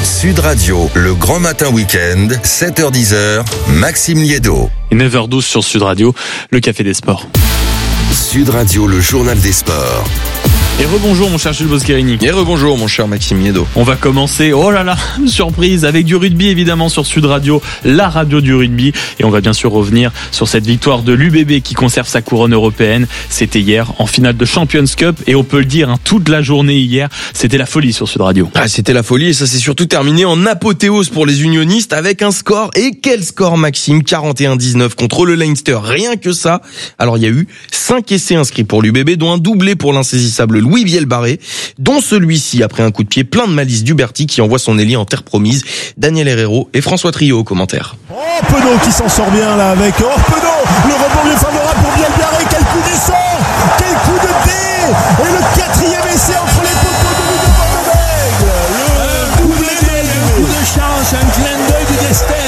Sud Radio, le grand matin week-end, 7h-10h, Maxime Liédo. Et 9h12 sur Sud Radio, le café des sports. Sud Radio, le journal des sports. Et rebonjour mon cher Jules Bosquerini. Et rebonjour mon cher Maxime Liédo. On va commencer, oh là là, surprise, avec du rugby évidemment sur Sud Radio, la radio du rugby. Et on va bien sûr revenir sur cette victoire de l'UBB qui conserve sa couronne européenne. C'était hier en finale de Champions Cup et on peut le dire, toute la journée hier, c'était la folie sur Sud Radio. C'était la folie et ça s'est surtout terminé en apothéose pour les unionistes avec un score. Et quel score Maxime, 41-19 contre le Leinster, rien que ça. Alors il y a eu 5 essais inscrits pour l'UBB, dont un doublé pour l'insaisissable Louis Bielbarré, dont celui-ci après un coup de pied plein de malice d'Huberty qui envoie son ailier en terre promise. Daniel Herrero et François Trio au commentaire. Oh, Penaud qui s'en sort bien là avec Penaud, le rebond est favorable pour Bielbarré, quel coup d'essor, quel coup de dé, et le quatrième essai entre les poteaux de Louis de doublé de coup de chance, un clin d'œil du destin,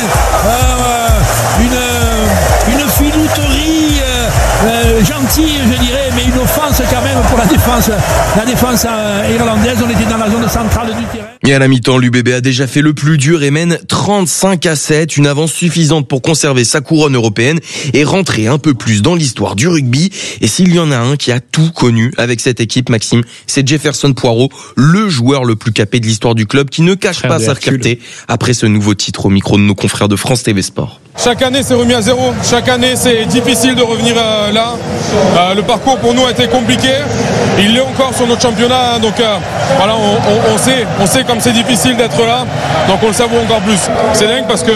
une filouterie gentille je dirais, mais une offense quand même pour la défense irlandaise. On était dans la zone centrale du terrain. Et à la mi-temps, l'UBB a déjà fait le plus dur et mène 35-7, une avance suffisante pour conserver sa couronne européenne et rentrer un peu plus dans l'histoire du rugby. Et s'il y en a un qui a tout connu avec cette équipe, Maxime, c'est Jefferson Poirot, le joueur le plus capé de l'histoire du club, qui ne cache pas sa fierté après ce nouveau titre au micro de nos confrères de France TV Sport. Chaque année c'est remis à zéro, chaque année c'est difficile de revenir là. Le parcours pour nous a été compliqué, il l'est encore sur notre championnat, donc voilà, on sait comme c'est difficile d'être là, donc on le savoure encore plus. C'est dingue parce que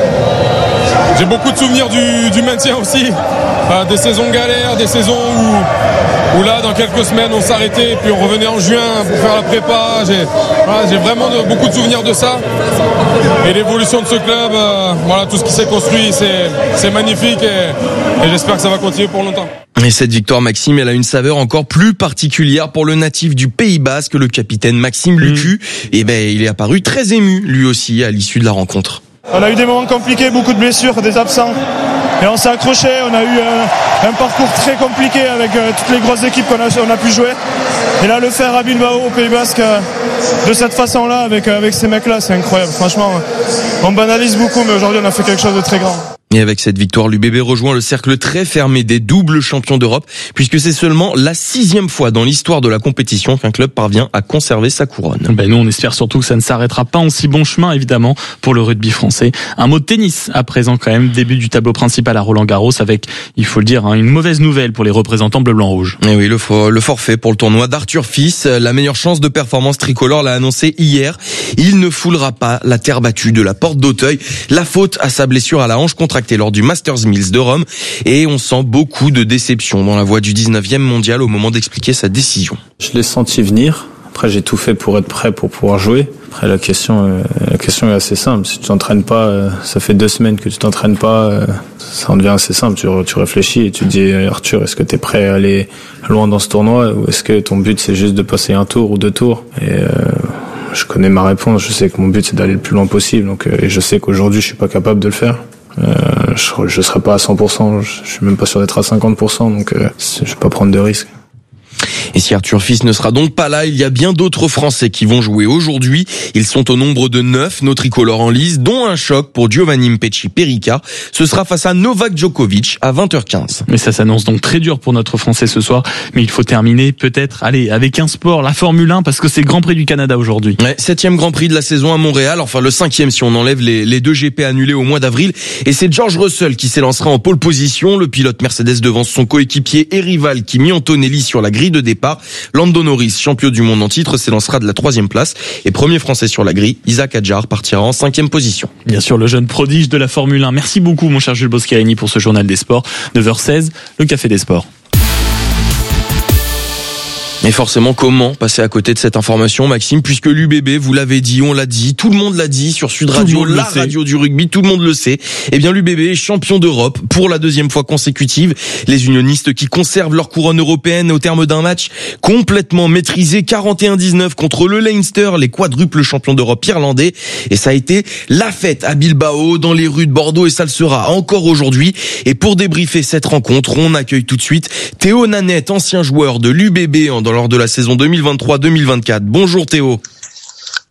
j'ai beaucoup de souvenirs du maintien aussi, des saisons galères, des saisons où là dans quelques semaines on s'arrêtait puis on revenait en juin pour faire la prépa. J'ai vraiment beaucoup de souvenirs de ça, et l'évolution de ce club, voilà, tout ce qui s'est construit, c'est magnifique et j'espère que ça va continuer pour longtemps. Et cette victoire, Maxime, elle a une saveur encore plus particulière pour le natif du Pays Basque, le capitaine Maxime Lucu. Et il est apparu très ému, lui aussi, à l'issue de la rencontre. On a eu des moments compliqués, beaucoup de blessures, des absents. Et on s'est accroché, on a eu un parcours très compliqué avec toutes les grosses équipes qu'on a pu jouer. Et là, le faire à Bilbao, au Pays Basque, de cette façon-là, avec ces mecs-là, c'est incroyable. Franchement, on banalise beaucoup, mais aujourd'hui, on a fait quelque chose de très grand. Et avec cette victoire, l'UBB rejoint le cercle très fermé des doubles champions d'Europe, puisque c'est seulement la 6e fois dans l'histoire de la compétition qu'un club parvient à conserver sa couronne. Nous, on espère surtout que ça ne s'arrêtera pas en si bon chemin, évidemment, pour le rugby français. Un mot de tennis, à présent quand même, début du tableau principal à Roland-Garros, avec, il faut le dire, une mauvaise nouvelle pour les représentants bleu-blanc-rouge. Et oui, le forfait pour le tournoi d'Arthur Fils, la meilleure chance de performance tricolore, l'a annoncé hier. Il ne foulera pas la terre battue de la Porte d'Auteuil. La faute à sa blessure à la hanche contractée lors du Masters Mills de Rome, et on sent beaucoup de déception dans la voix du 19e mondial au moment d'expliquer sa décision. Je l'ai senti venir. Après, j'ai tout fait pour être prêt pour pouvoir jouer. Après, la question est assez simple. Si tu t'entraînes pas, ça fait 2 semaines que tu t'entraînes pas, ça en devient assez simple. Tu réfléchis et tu te dis, Arthur, est-ce que tu es prêt à aller loin dans ce tournoi, ou est-ce que ton but c'est juste de passer un tour ou 2 tours? Et je connais ma réponse. Je sais que mon but c'est d'aller le plus loin possible. Donc, et je sais qu'aujourd'hui je suis pas capable de le faire. Je serai pas à 100%, je suis même pas sûr d'être à 50%, donc je vais pas prendre de risques. Et si Arthur Fils ne sera donc pas là, il y a bien d'autres Français qui vont jouer aujourd'hui. Ils sont au nombre de 9, nos tricolores en lice, dont un choc pour Giovanni Mpetshi-Perica. Ce sera face à Novak Djokovic à 20h15. Mais ça s'annonce donc très dur pour notre Français ce soir. Mais il faut terminer peut-être, avec un sport, la Formule 1, parce que c'est le Grand Prix du Canada aujourd'hui. 7e Grand Prix de la saison à Montréal, enfin le 5e si on enlève les 2 GP annulés au mois d'avril. Et c'est George Russell qui s'élancera en pole position. Le pilote Mercedes devance son coéquipier et rival Kimi Antonelli sur la grille de départ. Lando Norris, champion du monde en titre, s'élancera de la 3e place. Et premier français sur la grille, Isaac Hadjar partira en 5e position. Bien sûr, le jeune prodige de la Formule 1. Merci beaucoup, mon cher Jules Bosquerini, pour ce journal des sports. 9h16, le Café des Sports. Mais forcément, comment passer à côté de cette information, Maxime, puisque l'UBB, vous l'avez dit, on l'a dit, tout le monde l'a dit sur Sud Radio, la radio du rugby, tout le monde le sait. Eh bien, l'UBB est champion d'Europe pour la 2e fois consécutive. Les unionistes qui conservent leur couronne européenne au terme d'un match complètement maîtrisé, 41-19 contre le Leinster, les quadruples champions d'Europe irlandais. Et ça a été la fête à Bilbao, dans les rues de Bordeaux, et ça le sera encore aujourd'hui. Et pour débriefer cette rencontre, on accueille tout de suite Théo Nanette, ancien joueur de l'UBB lors de la saison 2023-2024. Bonjour Théo.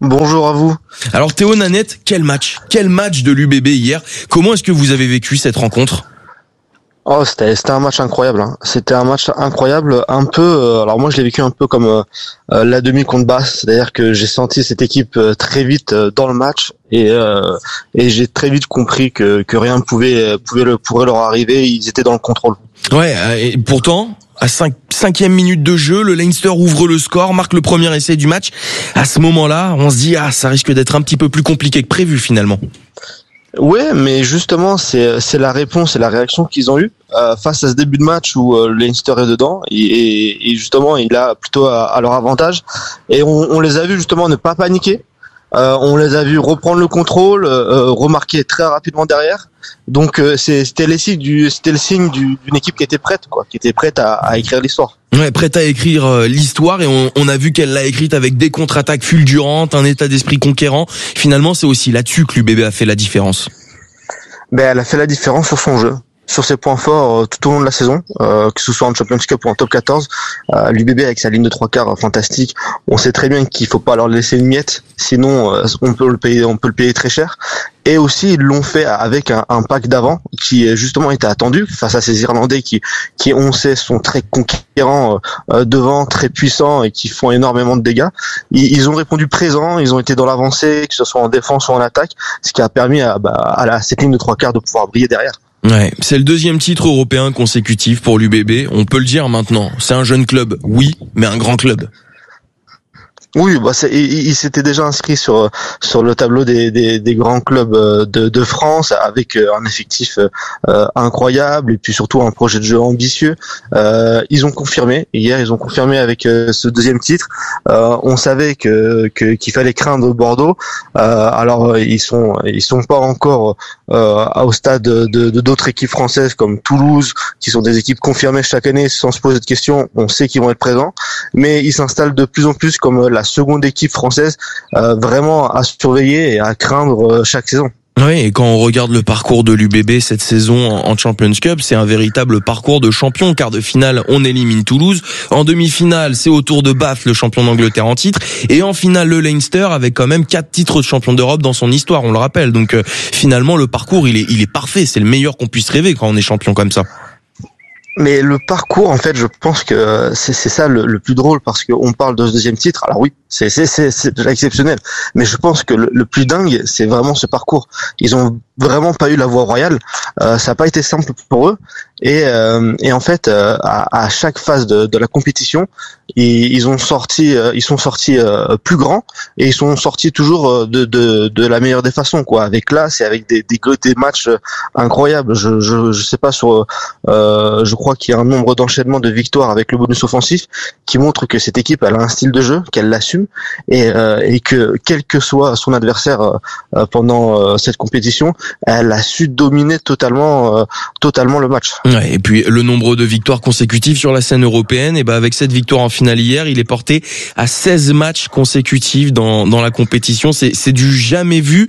Bonjour à vous. Alors Théo Nanette, quel match de l'UBB hier. Comment est-ce que vous avez vécu cette rencontre ? Oh, c'était un match incroyable. Hein. C'était un match incroyable, un peu. Alors moi, je l'ai vécu un peu comme la demi contre Basse, c'est-à-dire que j'ai senti cette équipe très vite dans le match et j'ai très vite compris que rien pourrait leur arriver. Ils étaient dans le contrôle. Ouais, et pourtant. À 5e minute de jeu, le Leinster ouvre le score, marque le premier essai du match. À ce moment-là, on se dit ça risque d'être un petit peu plus compliqué que prévu finalement. Ouais, mais justement, c'est la réponse et la réaction qu'ils ont eue face à ce début de match où le Leinster est dedans et justement, il a plutôt à leur avantage. Et on les a vus justement ne pas paniquer. On les a vus reprendre le contrôle, remarquer très rapidement derrière. Donc c'était le signe d'une équipe qui était prête, qui était prête à écrire l'histoire. Ouais, prête à écrire l'histoire, et on a vu qu'elle l'a écrite avec des contre-attaques fulgurantes, un état d'esprit conquérant. Finalement, c'est aussi là-dessus que l'UBB a fait la différence. Elle a fait la différence sur son jeu, sur ses points forts tout au long de la saison, que ce soit en Champions Cup ou en Top 14. L'UBB avec sa ligne de 3/4 fantastique, on sait très bien qu'il faut pas leur laisser une miette, sinon on peut le payer très cher. Et aussi ils l'ont fait avec un pack d'avant qui justement était attendu face à ces Irlandais qui on sait sont très conquérants devant, très puissants et qui font énormément de dégâts. Ils ont répondu présent, ils ont été dans l'avancée, que ce soit en défense ou en attaque, ce qui a permis à cette ligne de 3/4 de pouvoir briller derrière. Ouais, c'est le 2e titre européen consécutif pour l'UBB, on peut le dire maintenant. C'est un jeune club, oui, mais un grand club. Oui, il s'était déjà inscrit sur le tableau des grands clubs de France avec un effectif incroyable et puis surtout un projet de jeu ambitieux. Ils ont confirmé hier, avec ce 2e titre. On savait qu'il fallait craindre Bordeaux. Alors ils sont pas encore au stade de d'autres équipes françaises comme Toulouse, qui sont des équipes confirmées chaque année sans se poser de questions. On sait qu'ils vont être présents, mais ils s'installent de plus en plus comme la seconde équipe française, vraiment à surveiller et à craindre chaque saison. Oui, et quand on regarde le parcours de l'UBB cette saison en Champions Cup, c'est un véritable parcours de champion. Quart de finale, on élimine Toulouse. En demi-finale, c'est au tour de Bath, le champion d'Angleterre en titre. Et en finale, le Leinster avec quand même 4 titres de champion d'Europe dans son histoire, on le rappelle. Donc finalement, le parcours, il est parfait. C'est le meilleur qu'on puisse rêver quand on est champion comme ça. Mais le parcours, en fait, je pense que c'est ça le plus drôle, parce qu'on parle de ce 2e titre. Alors oui, c'est déjà exceptionnel, mais je pense que le plus dingue, c'est vraiment ce parcours. Ils ont vraiment pas eu la voie royale. Ça n'a pas été simple pour eux. Et en fait, à chaque phase de la compétition, ils sont sortis plus grands, et ils sont sortis toujours de la meilleure des façons, avec classe et avec des matchs incroyables. Je sais pas je crois qu'il y a un nombre d'enchaînements de victoires avec le bonus offensif qui montre que cette équipe, elle a un style de jeu, qu'elle l'assume, et que quel que soit son adversaire pendant cette compétition, elle a su dominer totalement le match. Ouais, et puis le nombre de victoires consécutives sur la scène européenne, et avec cette victoire en finale hier, il est porté à 16 matchs consécutifs dans la compétition. C'est du jamais vu.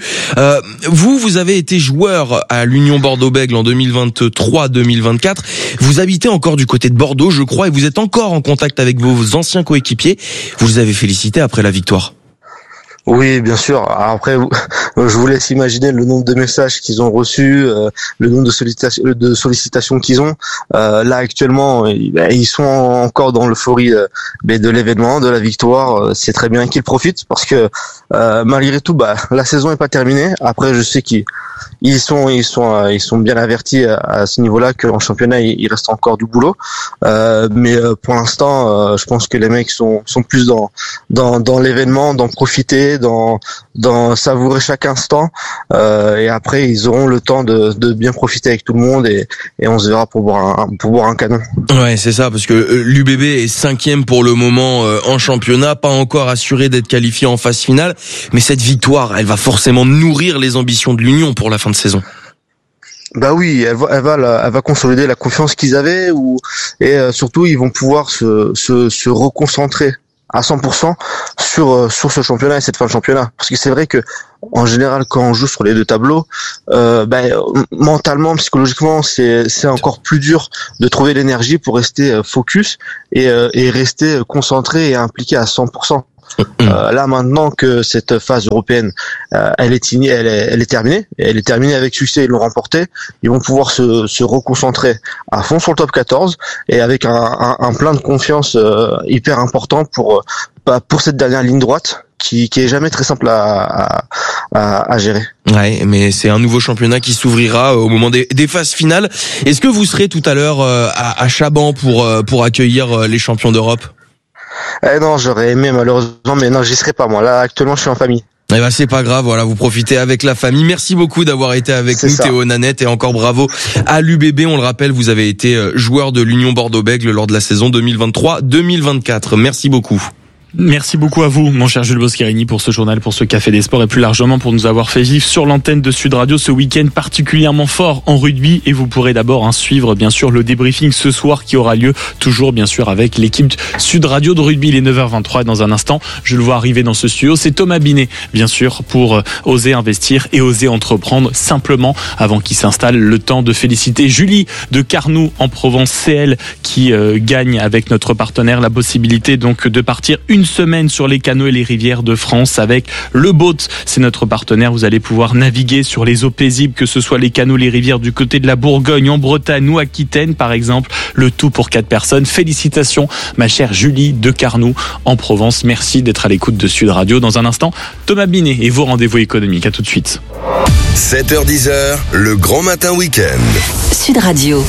Vous avez été joueur à l'Union Bordeaux-Bègles en 2023-2024. Vous habitez encore du côté de Bordeaux, je crois, et vous êtes encore en contact avec vos anciens coéquipiers. Vous les avez félicités après la victoire. Oui, bien sûr. Après, je vous laisse imaginer le nombre de messages qu'ils ont reçus, le nombre de sollicitations qu'ils ont. Là, actuellement, ils sont encore dans l'euphorie de l'événement, de la victoire. C'est très bien qu'ils profitent, parce que malgré tout, la saison est pas terminée. Après, je sais qu'ils sont bien avertis à ce niveau-là, qu'en championnat, il reste encore du boulot. Mais pour l'instant, je pense que les mecs sont plus dans l'événement, d'en profiter, dans savourer chaque instant, et après ils auront le temps de bien profiter avec tout le monde, et on se verra pour boire un canon. Ouais, c'est ça, parce que l'UBB est 5e pour le moment en championnat, pas encore assuré d'être qualifié en phase finale, mais cette victoire, elle va forcément nourrir les ambitions de l'Union pour la fin de saison. Bah oui, elle va consolider la confiance qu'ils avaient, et surtout ils vont pouvoir se reconcentrer à 100% sur ce championnat et cette fin de championnat, parce que c'est vrai que en général, quand on joue sur les deux tableaux, mentalement, psychologiquement, c'est encore plus dur de trouver l'énergie pour rester focus et rester concentré et impliqué à 100%. Là maintenant que cette phase européenne elle est terminée, elle est terminée avec succès, ils l'ont remporté, ils vont pouvoir se reconcentrer à fond sur le top 14 et avec un plein de confiance hyper important pour cette dernière ligne droite qui est jamais très simple à gérer. Ouais, mais c'est un nouveau championnat qui s'ouvrira au moment des phases finales. Est-ce que vous serez tout à l'heure à Chaban pour accueillir les champions d'Europe? Non, j'aurais aimé malheureusement, mais non, j'y serai pas moi. Là, actuellement, je suis en famille. Eh ben c'est pas grave, voilà, vous profitez avec la famille. Merci beaucoup d'avoir été avec nous, Théo Nanette, et encore bravo à l'UBB. On le rappelle, vous avez été joueur de l'Union Bordeaux-Bègles lors de la saison 2023-2024. Merci beaucoup. Merci beaucoup à vous, mon cher Jules Boscherini, pour ce journal, pour ce Café des Sports et plus largement pour nous avoir fait vivre sur l'antenne de Sud Radio ce week-end particulièrement fort en rugby. Et vous pourrez d'abord suivre bien sûr le débriefing ce soir qui aura lieu toujours bien sûr avec l'équipe Sud Radio de rugby. Il est 9h23 et dans un instant, je le vois arriver dans ce studio. C'est Thomas Binet, bien sûr, pour oser investir et oser entreprendre simplement avant qu'il s'installe. Le temps de féliciter Julie de Carnoux en Provence CL qui gagne avec notre partenaire la possibilité donc de partir une semaine sur les canaux et les rivières de France avec le boat. C'est notre partenaire. Vous allez pouvoir naviguer sur les eaux paisibles, que ce soit les canaux, les rivières du côté de la Bourgogne, en Bretagne ou Aquitaine par exemple. Le tout pour 4 personnes. Félicitations, ma chère Julie de Carnoux en Provence. Merci d'être à l'écoute de Sud Radio. Dans un instant, Thomas Binet et vos rendez-vous économiques. À tout de suite. 7h-10h, le grand matin week-end. Sud Radio.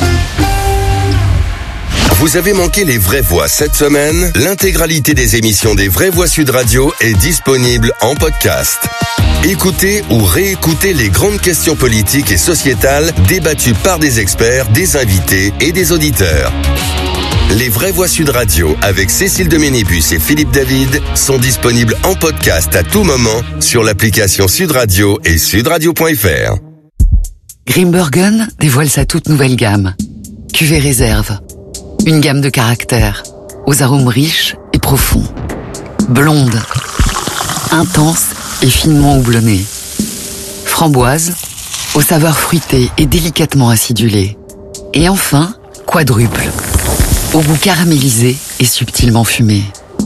Vous avez manqué les vraies voix cette semaine? L'intégralité des émissions des vraies voix Sud Radio est disponible en podcast. Écoutez ou réécoutez les grandes questions politiques et sociétales débattues par des experts, des invités et des auditeurs. Les vraies voix Sud Radio avec Cécile de Ménébus et Philippe David sont disponibles en podcast à tout moment sur l'application Sud Radio et sudradio.fr. Grimbergen dévoile sa toute nouvelle gamme. Cuvée réserve. Une gamme de caractères, aux arômes riches et profonds. Blonde, intense et finement houblonnée. Framboise, aux saveurs fruitées et délicatement acidulées. Et enfin, quadruple, au goût caramélisé et subtilement fumé.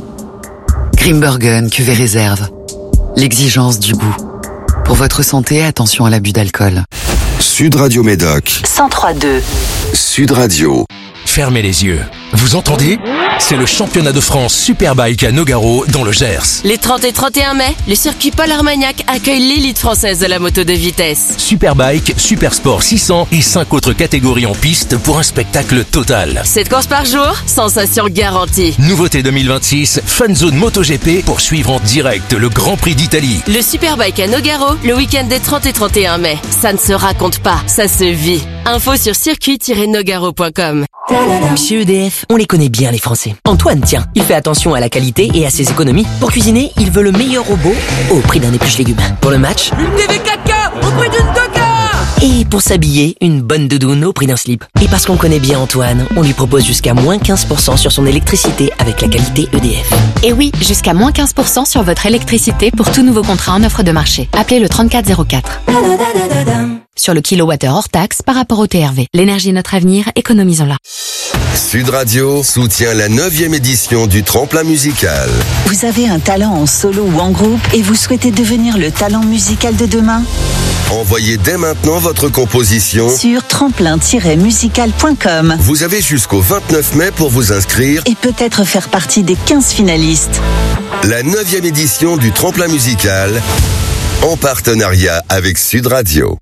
Grimbergen cuvée réserve. L'exigence du goût. Pour votre santé, attention à l'abus d'alcool. Sud Radio Médoc 103.2. Sud Radio. Fermez les yeux. Vous entendez? C'est le championnat de France Superbike à Nogaro dans le Gers. Les 30 et 31 mai, le circuit Paul Armagnac accueille l'élite française de la moto de vitesse. Superbike, Supersport 600 et 5 autres catégories en piste pour un spectacle total. 7 courses par jour, sensation garantie. Nouveauté 2026, Fun Zone MotoGP pour suivre en direct le Grand Prix d'Italie. Le Superbike à Nogaro, le week-end des 30 et 31 mai. Ça ne se raconte pas, ça se vit. Info sur circuit-nogaro.com. Chez EDF, on les connaît bien les Français. Antoine, tiens, il fait attention à la qualité et à ses économies. Pour cuisiner, il veut le meilleur robot au prix d'un épluche légumes. Pour le match, une TV 4K au prix d'une 2K. Et pour s'habiller, une bonne doudoune au prix d'un slip. Et parce qu'on connaît bien Antoine, on lui propose jusqu'à moins 15% sur son électricité avec la qualité EDF. Et oui, jusqu'à moins 15% sur votre électricité pour tout nouveau contrat en offre de marché. Appelez le 3404. Sur le kilowattheure hors taxe par rapport au TRV. L'énergie est notre avenir, économisons-la. Sud Radio soutient la 9e édition du Tremplin musical. Vous avez un talent en solo ou en groupe et vous souhaitez devenir le talent musical de demain? Envoyez dès maintenant votre composition sur tremplin-musical.com. Vous avez jusqu'au 29 mai pour vous inscrire et peut-être faire partie des 15 finalistes. La 9e édition du Tremplin musical en partenariat avec Sud Radio.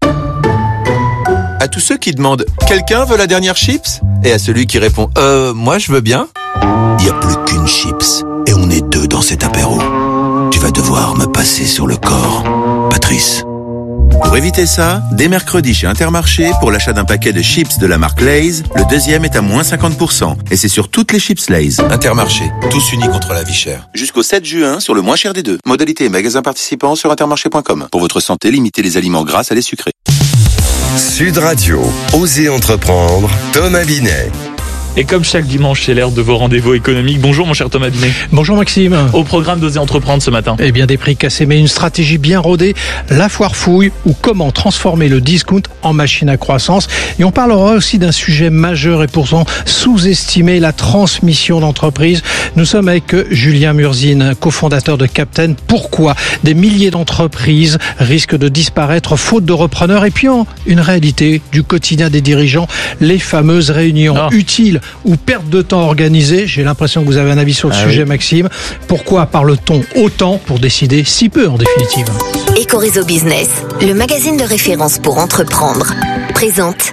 À tous ceux qui demandent « Quelqu'un veut la dernière chips ?» et à celui qui répond « Moi je veux bien ?» Il n'y a plus qu'une chips et on est 2 dans cet apéro. Tu vas devoir me passer sur le corps, Patrice. Pour éviter ça, dès mercredi chez Intermarché, pour l'achat d'un paquet de chips de la marque Lay's, le deuxième est à moins 50%. Et c'est sur toutes les chips Lay's. Intermarché, tous unis contre la vie chère. Jusqu'au 7 juin, sur le moins cher des deux. Modalité et magasins participants sur intermarché.com. Pour votre santé, limitez les aliments gras à les sucrés. Sud Radio, osez entreprendre, Thomas Binet. Et comme chaque dimanche, c'est l'heure de vos rendez-vous économiques. Bonjour mon cher Thomas Binet. Bonjour Maxime. Au programme d'Oser Entreprendre ce matin. Eh bien des prix cassés mais une stratégie bien rodée, la foire fouille ou comment transformer le discount en machine à croissance. Et on parlera aussi d'un sujet majeur et pourtant sous-estimé, la transmission d'entreprise. Nous sommes avec Julien Murzine, cofondateur de Captain. Pourquoi des milliers d'entreprises risquent de disparaître faute de repreneurs? Et puis une réalité du quotidien des dirigeants, les fameuses réunions utiles ou perte de temps organisée. J'ai l'impression que vous avez un avis sur le sujet, Maxime. Pourquoi parle-t-on autant pour décider si peu en définitive? Ecoréseau Business, le magazine de référence pour entreprendre, présente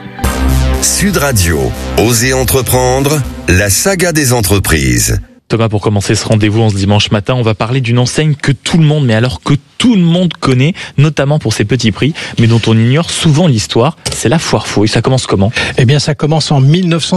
Sud Radio, Oser Entreprendre, la saga des entreprises. Thomas, pour commencer ce rendez-vous en ce dimanche matin, on va parler d'une enseigne que tout le monde, mais alors que tout le monde connaît, notamment pour ses petits prix, mais dont on ignore souvent l'histoire. C'est la foire fouille. Ça commence comment? Eh bien, ça commence en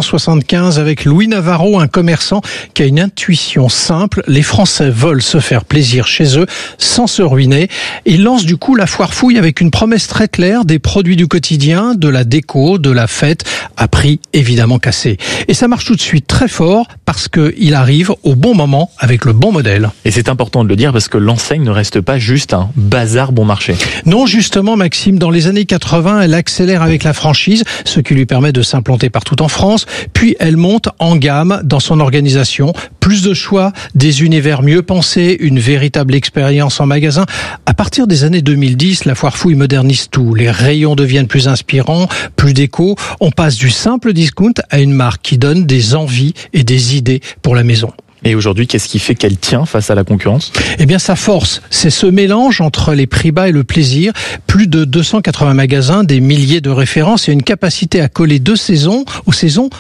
1975 avec Louis Navarro, un commerçant qui a une intuition simple. Les Français veulent se faire plaisir chez eux sans se ruiner. Il lance du coup la foire fouille avec une promesse très claire, des produits du quotidien, de la déco, de la fête, à prix évidemment cassé. Et ça marche tout de suite très fort parce qu'il arrive au bon moment avec le bon modèle. Et c'est important de le dire parce que l'enseigne ne reste pas juste un bazar bon marché. Non, justement, Maxime, dans les années 80, elle accélère avec la franchise, ce qui lui permet de s'implanter partout en France. Puis elle monte en gamme dans son organisation. Plus de choix, des univers mieux pensés, une véritable expérience en magasin. À partir des années 2010, la foire fouille modernise tout. Les rayons deviennent plus inspirants, plus déco. On passe du simple discount à une marque qui donne des envies et des idées pour la maison. Et aujourd'hui, qu'est-ce qui fait qu'elle tient face à la concurrence? Eh bien, sa force, c'est ce mélange entre les prix bas et le plaisir. Plus de 280 magasins, des milliers de références et une capacité à coller aux saisons,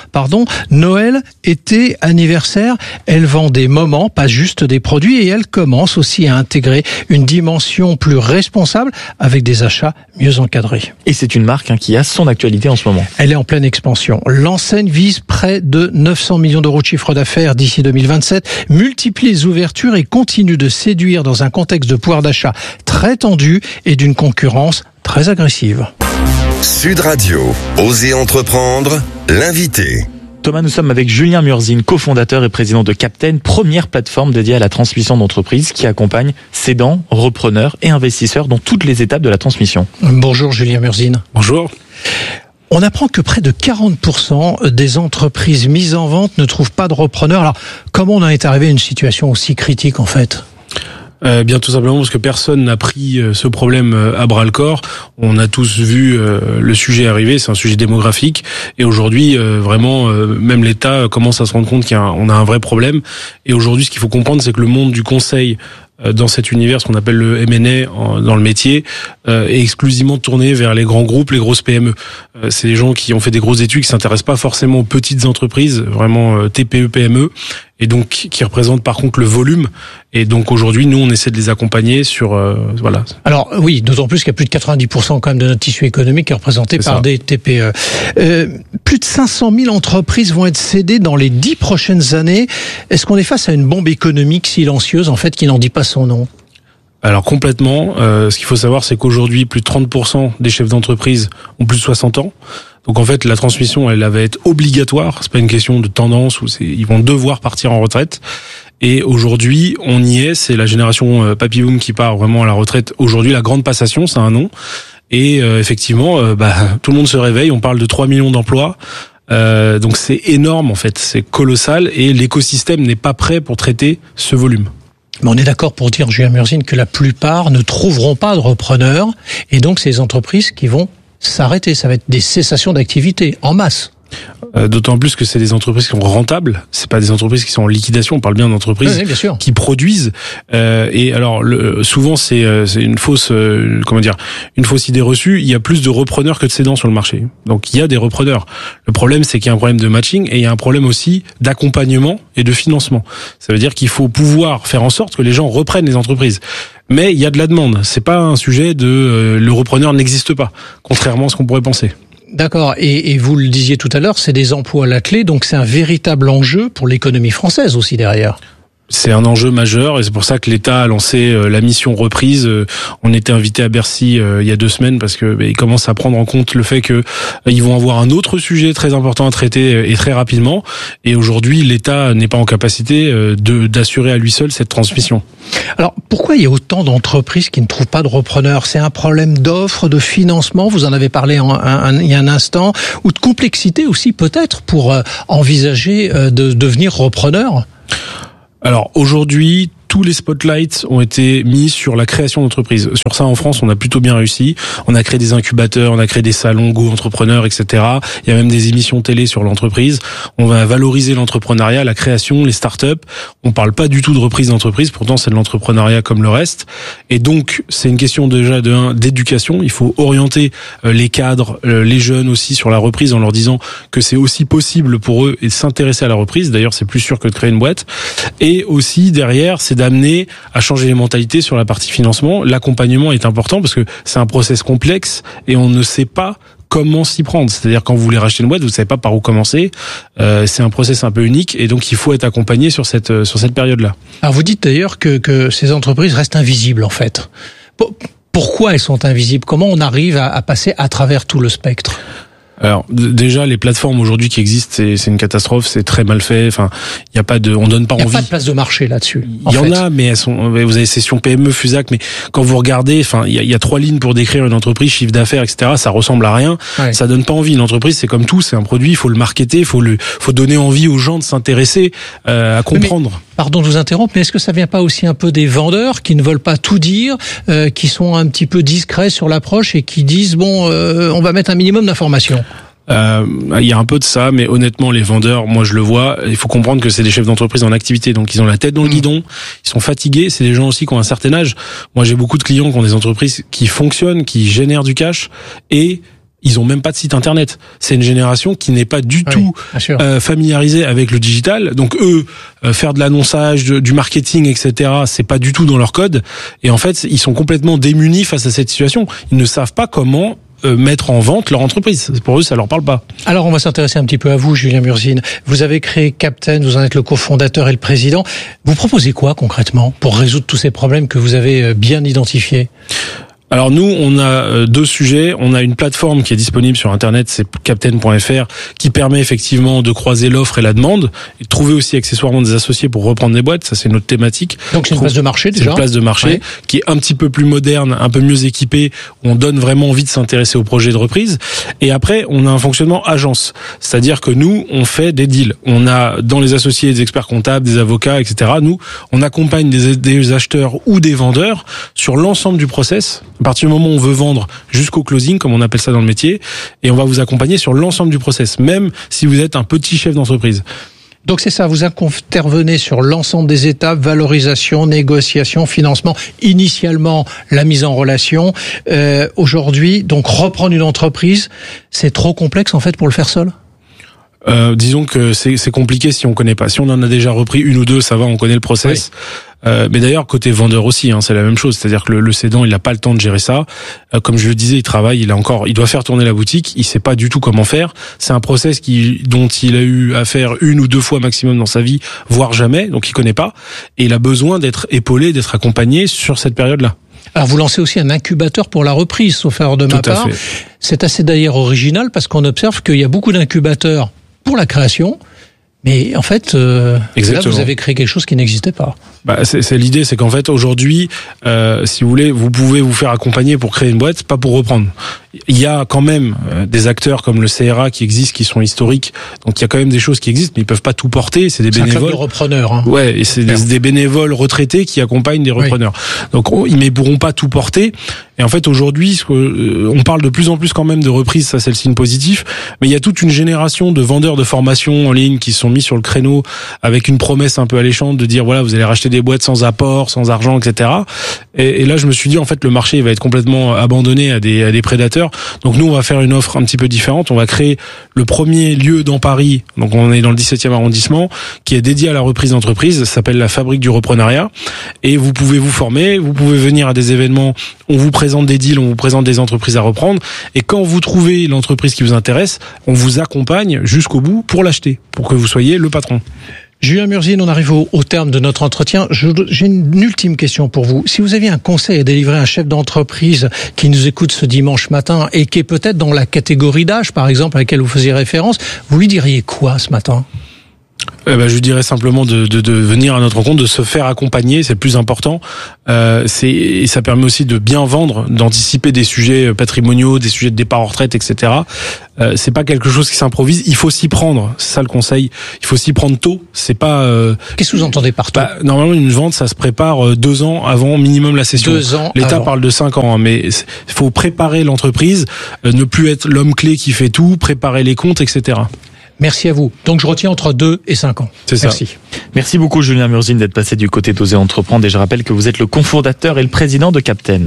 Noël, été, anniversaire. Elle vend des moments, pas juste des produits, et elle commence aussi à intégrer une dimension plus responsable avec des achats mieux encadrés. Et c'est une marque qui a son actualité en ce moment. Elle est en pleine expansion. L'enseigne vise près de 900 millions d'euros de chiffre d'affaires d'ici 2027. Multiplie les ouvertures et continue de séduire dans un contexte de pouvoir d'achat très tendu et d'une concurrence très agressive. Sud Radio, Oser Entreprendre, l'invité. Thomas, nous sommes avec Julien Murzine, cofondateur et président de Captain, première plateforme dédiée à la transmission d'entreprise qui accompagne cédants, repreneurs et investisseurs dans toutes les étapes de la transmission. Bonjour Julien Murzine. Bonjour. On apprend que près de 40% des entreprises mises en vente ne trouvent pas de repreneurs. Alors, comment on en est arrivé à une situation aussi critique en fait ? Bien tout simplement parce que personne n'a pris ce problème à bras le corps. On a tous vu le sujet arriver, c'est un sujet démographique et aujourd'hui vraiment même l'État commence à se rendre compte qu'on a un vrai problème. Et aujourd'hui ce qu'il faut comprendre c'est que le monde du conseil dans cet univers, ce qu'on appelle le M&A dans le métier, est exclusivement tourné vers les grands groupes, les grosses PME. C'est des gens qui ont fait des grosses études, qui s'intéressent pas forcément aux petites entreprises, vraiment TPE, PME, et donc qui représentent par contre le volume. Et donc aujourd'hui, nous, on essaie de les accompagner sur voilà. Alors oui, d'autant plus qu'il y a plus de 90% quand même de notre tissu économique qui est représenté par des TPE. Plus de 500 000 entreprises vont être cédées dans les 10 prochaines années. Est-ce qu'on est face à une bombe économique silencieuse en fait qui n'en dit pas son nom? Alors complètement. Ce qu'il faut savoir, c'est qu'aujourd'hui, plus de 30% des chefs d'entreprise ont plus de 60 ans. Donc en fait, la transmission, elle va être obligatoire. C'est pas une question de tendance où ils vont devoir partir en retraite. Et aujourd'hui, on y est. C'est la génération Papy Boom qui part vraiment à la retraite. Aujourd'hui, la grande passation, c'est un nom. Et effectivement, tout le monde se réveille. On parle de 3 millions d'emplois. Donc c'est énorme en fait. C'est colossal. Et l'écosystème n'est pas prêt pour traiter ce volume. Mais on est d'accord pour dire, Julien Murzine, que la plupart ne trouveront pas de repreneurs. Et donc, c'est les entreprises qui vont s'arrêter. Ça va être des cessations d'activité en masse. D'autant plus que c'est des entreprises qui sont rentables. C'est pas des entreprises qui sont en liquidation. On parle bien d'entreprises qui produisent. Et alors, souvent, c'est une fausse, une fausse idée reçue. Il y a plus de repreneurs que de cédants sur le marché. Donc, il y a des repreneurs. Le problème, c'est qu'il y a un problème de matching et il y a un problème aussi d'accompagnement et de financement. Ça veut dire qu'il faut pouvoir faire en sorte que les gens reprennent les entreprises. Mais il y a de la demande. C'est pas un sujet de le repreneur n'existe pas, contrairement à ce qu'on pourrait penser. D'accord. Et vous le disiez tout à l'heure, c'est des emplois à la clé, donc c'est un véritable enjeu pour l'économie française aussi derrière. C'est un enjeu majeur et c'est pour ça que l'État a lancé la mission reprise. On était invité à Bercy il y a 2 semaines parce que ils commencent à prendre en compte le fait que ils vont avoir un autre sujet très important à traiter et très rapidement. Et aujourd'hui, l'État n'est pas en capacité d'assurer à lui seul cette transmission. Alors, pourquoi il y a autant d'entreprises qui ne trouvent pas de repreneurs ? C'est un problème d'offre, de financement, vous en avez parlé il y a un instant, ou de complexité aussi peut-être pour envisager de devenir repreneur ? Alors aujourd'hui, tous les spotlights ont été mis sur la création d'entreprises. Sur ça, en France, on a plutôt bien réussi. On a créé des incubateurs, on a créé des salons Go Entrepreneurs, etc. Il y a même des émissions télé sur l'entreprise. On va valoriser l'entrepreneuriat, la création, les startups. On parle pas du tout de reprise d'entreprise. Pourtant, c'est de l'entrepreneuriat comme le reste. Et donc, c'est une question déjà d'éducation. Il faut orienter les cadres, les jeunes aussi sur la reprise en leur disant que c'est aussi possible pour eux et de s'intéresser à la reprise. D'ailleurs, c'est plus sûr que de créer une boîte. Et aussi, derrière, c'est d'amener à changer les mentalités sur la partie financement. L'accompagnement est important parce que c'est un process complexe et on ne sait pas comment s'y prendre. C'est-à-dire quand vous voulez racheter une boîte, vous savez pas par où commencer. C'est un process un peu unique et donc il faut être accompagné sur cette période-là. Alors vous dites d'ailleurs que ces entreprises restent invisibles en fait. Pourquoi elles sont invisibles ? Comment on arrive à passer à travers tout le spectre ? Alors déjà les plateformes aujourd'hui qui existent, c'est une catastrophe, c'est très mal fait. Enfin, il y a pas de, on donne pas envie. Il y a pas de place de marché là-dessus. Il y en a, mais elles sont. Vous avez session PME, Fusac, mais quand vous regardez, enfin, il y a 3 lignes pour décrire une entreprise, chiffre d'affaires, etc. Ça ressemble à rien. Ouais. Ça donne pas envie. Une entreprise, c'est comme tout, c'est un produit. Il faut le marketer, faut donner envie aux gens de s'intéresser, à comprendre. Mais, pardon de vous interrompre, mais est-ce que ça vient pas aussi un peu des vendeurs qui ne veulent pas tout dire, qui sont un petit peu discrets sur l'approche et qui disent on va mettre un minimum d'informations? Il y a un peu de ça, mais honnêtement, les vendeurs, moi je le vois, il faut comprendre que c'est des chefs d'entreprise en activité, donc ils ont la tête dans le guidon, ils sont fatigués, c'est des gens aussi qui ont un certain âge. Moi j'ai beaucoup de clients qui ont des entreprises qui fonctionnent, qui génèrent du cash, et ils ont même pas de site internet. C'est une génération qui n'est pas du tout familiarisée avec le digital. Donc eux, faire de l'annonçage, du marketing, etc., c'est pas du tout dans leur code. Et en fait, ils sont complètement démunis face à cette situation. Ils ne savent pas comment mettre en vente leur entreprise. Pour eux, ça leur parle pas. Alors, on va s'intéresser un petit peu à vous, Julien Murzine. Vous avez créé Captain, vous en êtes le cofondateur et le président. Vous proposez quoi concrètement pour résoudre tous ces problèmes que vous avez bien identifiés ? Alors nous, on a 2 sujets. On a une plateforme qui est disponible sur Internet, c'est captain.fr, qui permet effectivement de croiser l'offre et la demande, et de trouver aussi accessoirement des associés pour reprendre des boîtes. Ça, c'est notre thématique. Donc c'est une place de marché déjà. C'est une place de marché qui est un petit peu plus moderne, un peu mieux équipée, où on donne vraiment envie de s'intéresser au projet de reprise. Et après, on a un fonctionnement agence. C'est-à-dire que nous, on fait des deals. On a dans les associés des experts comptables, des avocats, etc. Nous, on accompagne des acheteurs ou des vendeurs sur l'ensemble du process. À partir du moment où on veut vendre jusqu'au closing, comme on appelle ça dans le métier, et on va vous accompagner sur l'ensemble du process, même si vous êtes un petit chef d'entreprise. Donc c'est ça, vous intervenez sur l'ensemble des étapes, valorisation, négociation, financement, initialement la mise en relation. Aujourd'hui, donc reprendre une entreprise, c'est trop complexe en fait pour le faire seul ? Disons que c'est compliqué si on connaît pas. Si on en a déjà repris 1 ou 2, ça va, on connaît le process. Oui. Mais d'ailleurs côté vendeur aussi, c'est la même chose. C'est-à-dire que le cédant, il n'a pas le temps de gérer ça. Comme je le disais, il travaille, il doit faire tourner la boutique. Il sait pas du tout comment faire. C'est un process dont il a eu à faire 1 ou 2 fois maximum dans sa vie, voire jamais. Donc il connaît pas. Et il a besoin d'être épaulé, d'être accompagné sur cette période-là. Alors vous lancez aussi un incubateur pour la reprise, sauf erreur de ma part. C'est assez d'ailleurs original parce qu'on observe qu'il y a beaucoup d'incubateurs pour la création, mais en fait, là, vous avez créé quelque chose qui n'existait pas. C'est l'idée, c'est qu'en fait, aujourd'hui, si vous voulez, vous pouvez vous faire accompagner pour créer une boîte, pas pour reprendre. Il y a quand même des acteurs comme le CRA qui existent, qui sont historiques, donc il y a quand même des choses qui existent, mais ils peuvent pas tout porter, c'est des bénévoles. C'est un club de repreneurs. Ouais, et c'est des bénévoles retraités qui accompagnent des repreneurs. Donc ils ne pourront pas tout porter. Et en fait, aujourd'hui, on parle de plus en plus quand même de reprise, ça c'est le signe positif, mais il y a toute une génération de vendeurs de formation en ligne qui sont mis sur le créneau avec une promesse un peu alléchante de dire voilà, vous allez racheter des boîtes sans apport, sans argent, etc. Et là, je me suis dit en fait, le marché va être complètement abandonné à des prédateurs. Donc nous, on va faire une offre un petit peu différente. On va créer le premier lieu dans Paris, donc on est dans le 17e arrondissement, qui est dédié à la reprise d'entreprise. Ça s'appelle la Fabrique du Reprenariat. Et vous pouvez vous former, vous pouvez venir à des événements. On vous présente des deals, on vous présente des entreprises à reprendre. Et quand vous trouvez l'entreprise qui vous intéresse, on vous accompagne jusqu'au bout pour l'acheter, pour que vous soyez le patron. Julien Murzine, on arrive au terme de notre entretien. J'ai une ultime question pour vous. Si vous aviez un conseil à délivrer à un chef d'entreprise qui nous écoute ce dimanche matin et qui est peut-être dans la catégorie d'âge, par exemple, à laquelle vous faisiez référence, vous lui diriez quoi ce matin ? Je dirais simplement de venir à notre rencontre, de se faire accompagner, c'est le plus important. Et ça permet aussi de bien vendre, d'anticiper des sujets patrimoniaux, des sujets de départ en retraite, etc. C'est pas quelque chose qui s'improvise. Il faut s'y prendre. C'est ça le conseil. Il faut s'y prendre tôt. C'est pas. Qu'est-ce que vous entendez par tôt ? Normalement, une vente, ça se prépare 2 ans avant minimum la cession. 2 ans. L'État avant. parle de 5 ans, mais il faut préparer l'entreprise, ne plus être l'homme clé qui fait tout, préparer les comptes, etc. Merci à vous. Donc je retiens entre 2 et 5 ans. C'est ça. Merci. Merci beaucoup Julien Murzine d'être passé du côté d'Oser Entreprendre et je rappelle que vous êtes le cofondateur et le président de Captain.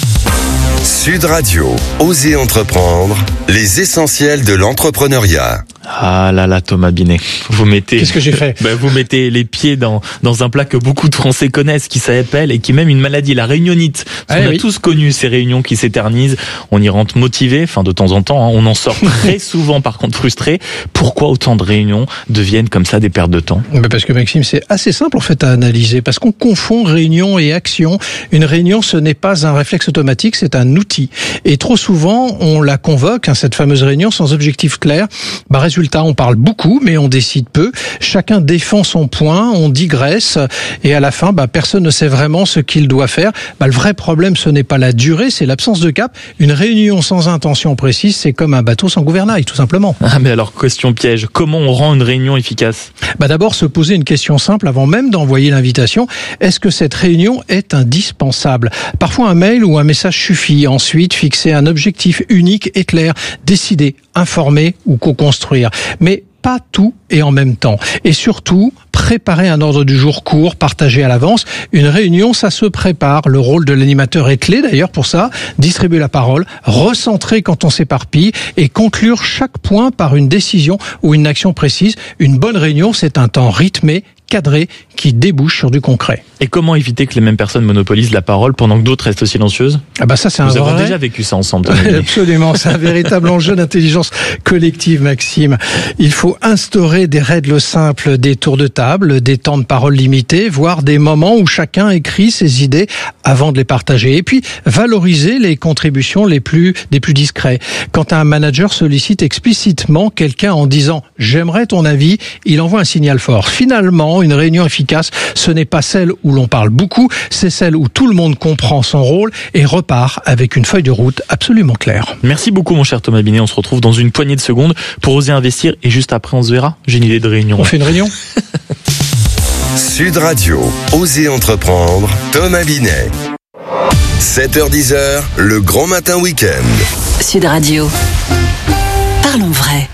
Sud Radio, Oser Entreprendre, les essentiels de l'entrepreneuriat. Ah là là, Thomas Binet, vous mettez... Qu'est-ce que j'ai fait ? Vous mettez les pieds dans un plat que beaucoup de Français connaissent, qui s'appelle, et qui est même une maladie, la réunionnite. On a tous connu ces réunions qui s'éternisent. On y rentre motivé, de temps en temps, on en sort très souvent par contre frustré. Pourquoi autant de réunions deviennent comme ça des pertes de temps ? Parce que Maxime, c'est assez simple en fait à analyser, parce qu'on confond réunion et action. Une réunion, ce n'est pas un réflexe automatique, c'est un outil. Et trop souvent, on la convoque, cette fameuse réunion, sans objectif clair. Résultat, on parle beaucoup, mais on décide peu. Chacun défend son point, on digresse, et à la fin, personne ne sait vraiment ce qu'il doit faire. Le vrai problème, ce n'est pas la durée, c'est l'absence de cap. Une réunion sans intention précise, c'est comme un bateau sans gouvernail, tout simplement. Ah, mais alors, question piège, comment on rend une réunion efficace ? D'abord, se poser une question simple avant même d'envoyer l'invitation. Est-ce que cette réunion est indispensable ? Parfois, un mail ou un message suffit. Ensuite, fixer un objectif unique et clair. Décider, informer ou co-construire. Mais pas tout et en même temps. Et surtout, préparer un ordre du jour court, partagé à l'avance. Une réunion, ça se prépare. Le rôle de l'animateur est clé d'ailleurs pour ça. Distribuer la parole, recentrer quand on s'éparpille et conclure chaque point par une décision ou une action précise. Une bonne réunion, c'est un temps rythmé, cadré, qui débouche sur du concret. Et comment éviter que les mêmes personnes monopolisent la parole pendant que d'autres restent silencieuses ? Ça, c'est Nous avons déjà vécu ça ensemble. Absolument, c'est un véritable enjeu d'intelligence collective, Maxime. Il faut instaurer des règles simples, des tours de table, des temps de parole limités, voire des moments où chacun écrit ses idées avant de les partager. Et puis, valoriser les contributions des plus discrets. Quand un manager sollicite explicitement quelqu'un en disant « j'aimerais ton avis », il envoie un signal fort. Finalement, une réunion efficace, ce n'est pas celle où l'on parle beaucoup, c'est celle où tout le monde comprend son rôle et repart avec une feuille de route absolument claire. Merci beaucoup mon cher Thomas Binet, on se retrouve dans une poignée de secondes pour oser investir et juste après on se verra. J'ai une idée de réunion. On fait une réunion ? Sud Radio, Oser Entreprendre, Thomas Binet. 7h-10h, le grand matin week-end. Sud Radio. Parlons vrai.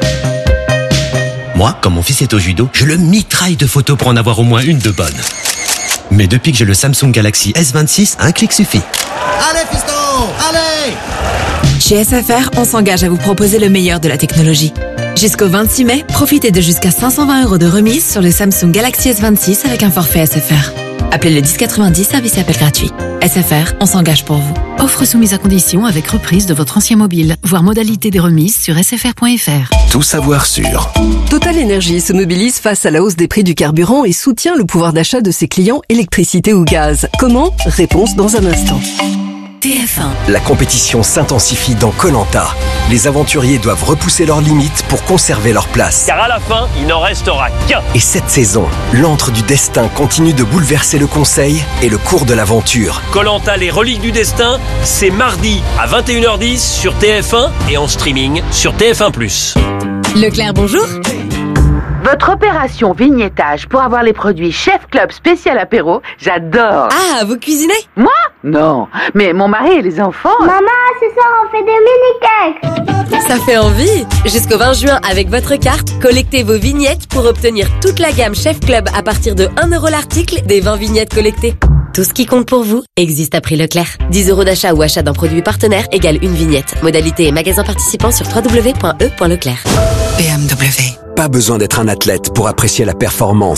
Moi, quand mon fils est au judo, je le mitraille de photos pour en avoir au moins une de bonne. Mais depuis que j'ai le Samsung Galaxy S26, un clic suffit. Allez fiston, allez! Chez SFR, on s'engage à vous proposer le meilleur de la technologie. Jusqu'au 26 mai, profitez de jusqu'à 520 € de remise sur le Samsung Galaxy S26 avec un forfait SFR. Appelez le 1090, service et appel gratuit. SFR, on s'engage pour vous. Offre soumise à condition avec reprise de votre ancien mobile. Voir modalité des remises sur sfr.fr. Tout savoir sur Total Energy se mobilise face à la hausse des prix du carburant et soutient le pouvoir d'achat de ses clients électricité ou gaz. Comment ? Réponse dans un instant. TF1. La compétition s'intensifie dans Koh-Lanta. Les aventuriers doivent repousser leurs limites pour conserver leur place. Car à la fin, il n'en restera qu'un. Et cette saison, l'antre du destin continue de bouleverser le conseil et le cours de l'aventure. Koh-Lanta, les reliques du destin, c'est mardi à 21h10 sur TF1 et en streaming sur TF1+. Leclerc, bonjour. Votre opération vignettage pour avoir les produits Chef Club spécial apéro, j'adore. Ah, vous cuisinez ? Moi ? Non, mais mon mari et les enfants. Maman, ce soir on fait des mini-cakes. Ça fait envie. Jusqu'au 20 juin, avec votre carte, collectez vos vignettes pour obtenir toute la gamme Chef Club à partir de 1 € l'article des 20 vignettes collectées. Tout ce qui compte pour vous existe à prix Leclerc. 10 € d'achat ou achat d'un produit partenaire égale une vignette. Modalité et magasin participant sur www.e.leclerc. BMW. Pas besoin d'être un athlète pour apprécier la performance.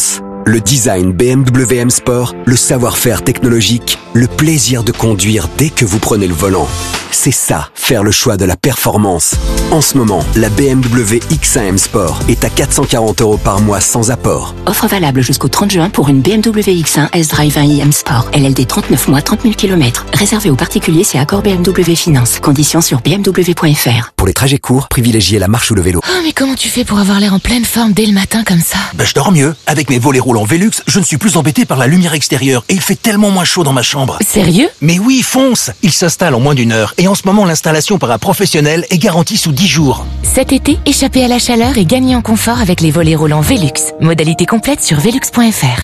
Le design BMW M Sport, le savoir-faire technologique, le plaisir de conduire dès que vous prenez le volant. C'est ça, faire le choix de la performance. En ce moment, la BMW X1 M Sport est à 440 € par mois sans apport. Offre valable jusqu'au 30 juin pour une BMW X1 S-Drive 1i M Sport. LLD 39 mois, 30 000 km. Réservé aux particuliers, c'est accord BMW Finance. Conditions sur bmw.fr. Pour les trajets courts, privilégiez la marche ou le vélo. Oh, mais comment tu fais pour avoir l'air en pleine forme dès le matin comme ça? Je dors mieux. Avec mes volets roulants Velux, je ne suis plus embêté par la lumière extérieure et il fait tellement moins chaud dans ma chambre. Sérieux? Mais oui, fonce! Il s'installe en moins d'1 heure et en ce moment, l'installation par un professionnel est garantie sous 10 jours. Cet été, échappez à la chaleur et gagnez en confort avec les volets roulants Velux. Modalité complète sur velux.fr.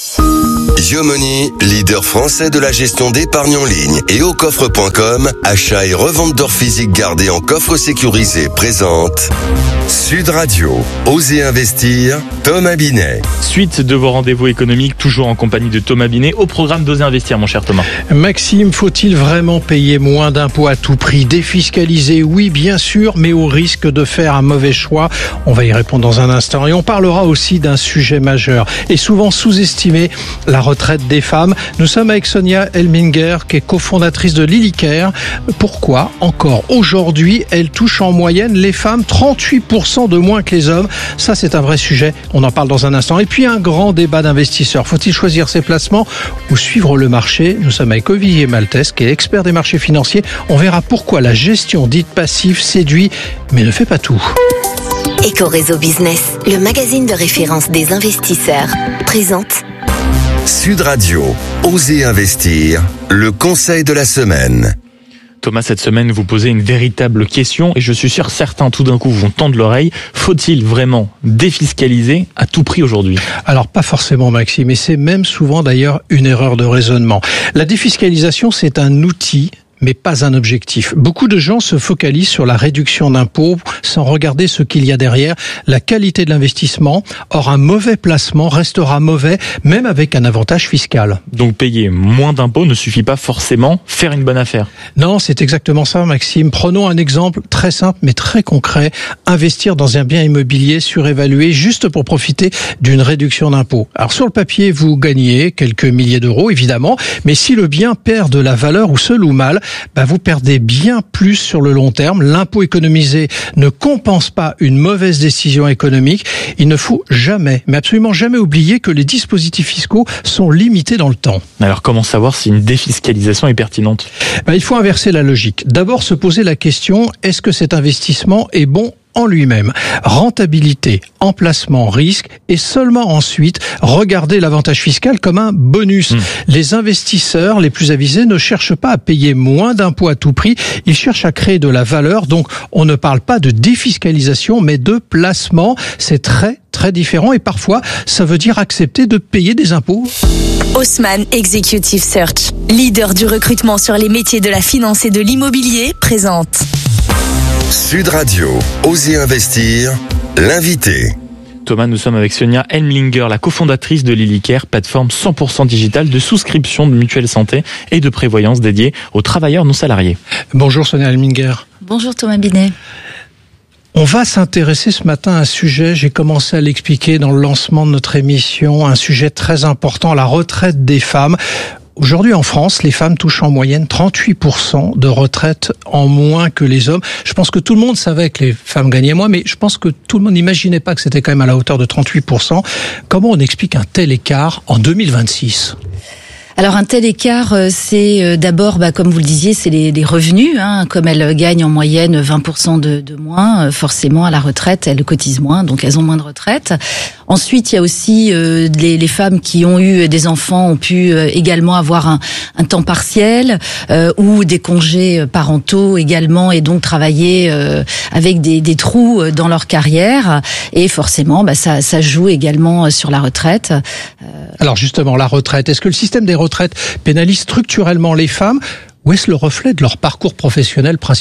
Yomoni, leader français de la gestion d'épargne en ligne, et au coffre.com, achat et revente d'or physique gardé en coffre sécurisé, présente Sud Radio. Osez investir, Thomas Binet. Suite de vos rendez-vous économiques, toujours en compagnie de Thomas Binet, au programme d'Osez investir, mon cher Thomas. Maxime, faut-il vraiment payer moins d'impôts à tout prix? Défiscaliser, oui, bien sûr, mais au risque de faire un mauvais choix. On va y répondre dans un instant. Et on parlera aussi d'un sujet majeur et souvent sous-estimé, la retraite des femmes. Nous sommes avec Sonia Elminger, qui est cofondatrice de Lilycare. Pourquoi, encore aujourd'hui, elle touche en moyenne, les femmes, 38% de moins que les hommes? Ça, c'est un vrai sujet. On en parle dans un instant. Et puis, un grand débat d'investisseurs. Faut-il choisir ses placements ou suivre le marché? Nous sommes avec Olivier Maltès, qui est expert des marchés financiers. On verra pourquoi la gestion dite passive séduit, mais ne fait pas tout. Éco-réseau Business, le magazine de référence des investisseurs, présente Sud Radio. Osez investir, le conseil de la semaine. Thomas, cette semaine, vous posez une véritable question et je suis sûr certains tout d'un coup vont tendre l'oreille. Faut-il vraiment défiscaliser à tout prix aujourd'hui? Alors pas forcément, Maxime, et c'est même souvent d'ailleurs une erreur de raisonnement. La défiscalisation, c'est un outil, mais pas un objectif. Beaucoup de gens se focalisent sur la réduction d'impôts sans regarder ce qu'il y a derrière, la qualité de l'investissement. Or, un mauvais placement restera mauvais, même avec un avantage fiscal. Donc payer moins d'impôts ne suffit pas forcément faire une bonne affaire. Non, c'est exactement ça, Maxime. Prenons un exemple très simple mais très concret. Investir dans un bien immobilier surévalué juste pour profiter d'une réduction d'impôts. Alors sur le papier, vous gagnez quelques milliers d'euros, évidemment, mais si le bien perd de la valeur ou se loue mal, vous perdez bien plus sur le long terme. L'impôt économisé ne compense pas une mauvaise décision économique. Il ne faut jamais, mais absolument jamais oublier que les dispositifs fiscaux sont limités dans le temps. Alors comment savoir si une défiscalisation est pertinente? Il faut inverser la logique. D'abord se poser la question, est-ce que cet investissement est bon en lui-même? Rentabilité, emplacement, risque, et seulement ensuite regarder l'avantage fiscal comme un bonus. Les investisseurs les plus avisés ne cherchent pas à payer moins d'impôts à tout prix, ils cherchent à créer de la valeur. Donc on ne parle pas de défiscalisation mais de placement. C'est très très différent et parfois ça veut dire accepter de payer des impôts. Haussmann Executive Search, leader du recrutement sur les métiers de la finance et de l'immobilier, présente Sud Radio. Osez investir, l'invité. Thomas, nous sommes avec Sonia Elminger, la cofondatrice de Lilycare, plateforme 100% digitale de souscription de mutuelle santé et de prévoyance dédiée aux travailleurs non salariés. Bonjour Sonia Elminger. Bonjour Thomas Binet. On va s'intéresser ce matin à un sujet, j'ai commencé à l'expliquer dans le lancement de notre émission, un sujet très important, la retraite des femmes. Aujourd'hui, en France, les femmes touchent en moyenne 38% de retraite en moins que les hommes. Je pense que tout le monde savait que les femmes gagnaient moins, mais je pense que tout le monde n'imaginait pas que c'était quand même à la hauteur de 38%. Comment on explique un tel écart en 2026 ? Alors un tel écart, c'est d'abord, comme vous le disiez, c'est les revenus. Comme elles gagnent en moyenne 20% de moins, forcément à la retraite, elles cotisent moins, donc elles ont moins de retraite. Ensuite, il y a aussi les femmes qui ont eu des enfants ont pu également avoir un temps partiel ou des congés parentaux également, et donc travailler avec des trous dans leur carrière. Et forcément, ça joue également sur la retraite. Alors justement, la retraite, est-ce que le système des retraites pénalise structurellement les femmes ou est-ce le reflet de leur parcours professionnel principalement ?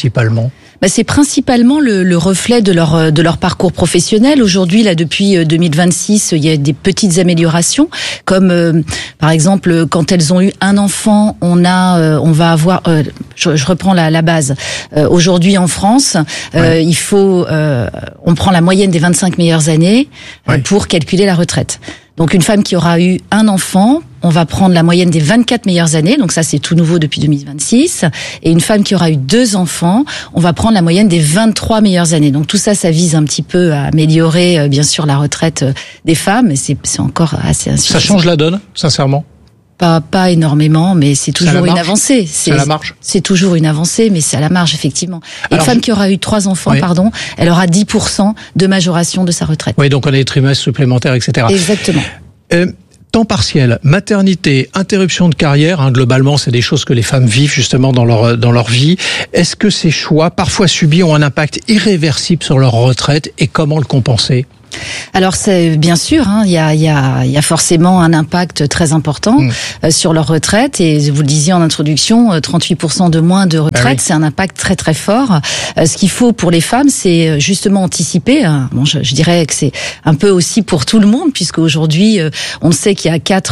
C'est principalement le reflet de leur parcours professionnel. Aujourd'hui, là, depuis 2026, il y a des petites améliorations, comme par exemple quand elles ont eu un enfant, on va avoir. Je reprends la base. Aujourd'hui, en France, il faut, on prend la moyenne des 25 meilleures années pour calculer la retraite. Donc une femme qui aura eu un enfant, on va prendre la moyenne des 24 meilleures années, donc ça c'est tout nouveau depuis 2026, et une femme qui aura eu 2 enfants, on va prendre la moyenne des 23 meilleures années. Donc tout ça, ça vise un petit peu à améliorer bien sûr la retraite des femmes, mais c'est encore assez insuffisant. Ça change la donne, sincèrement? Pas énormément, mais c'est toujours une avancée. C'est à la marge. C'est toujours une avancée, mais c'est à la marge, effectivement. Et une femme qui aura eu 3 enfants, elle aura 10% de majoration de sa retraite. Oui, donc on a des trimestres supplémentaires, etc. Exactement. Temps partiel, maternité, interruption de carrière, globalement, c'est des choses que les femmes vivent justement dans leur vie. Est-ce que ces choix, parfois subis, ont un impact irréversible sur leur retraite et comment le compenser? Alors c'est bien sûr, il y a forcément un impact très important sur leur retraite, et vous le disiez en introduction, 38% de moins de retraite, c'est un impact très très fort. Ce qu'il faut pour les femmes, c'est justement anticiper. Bon, je dirais que c'est un peu aussi pour tout le monde, puisque aujourd'hui, on sait qu'il y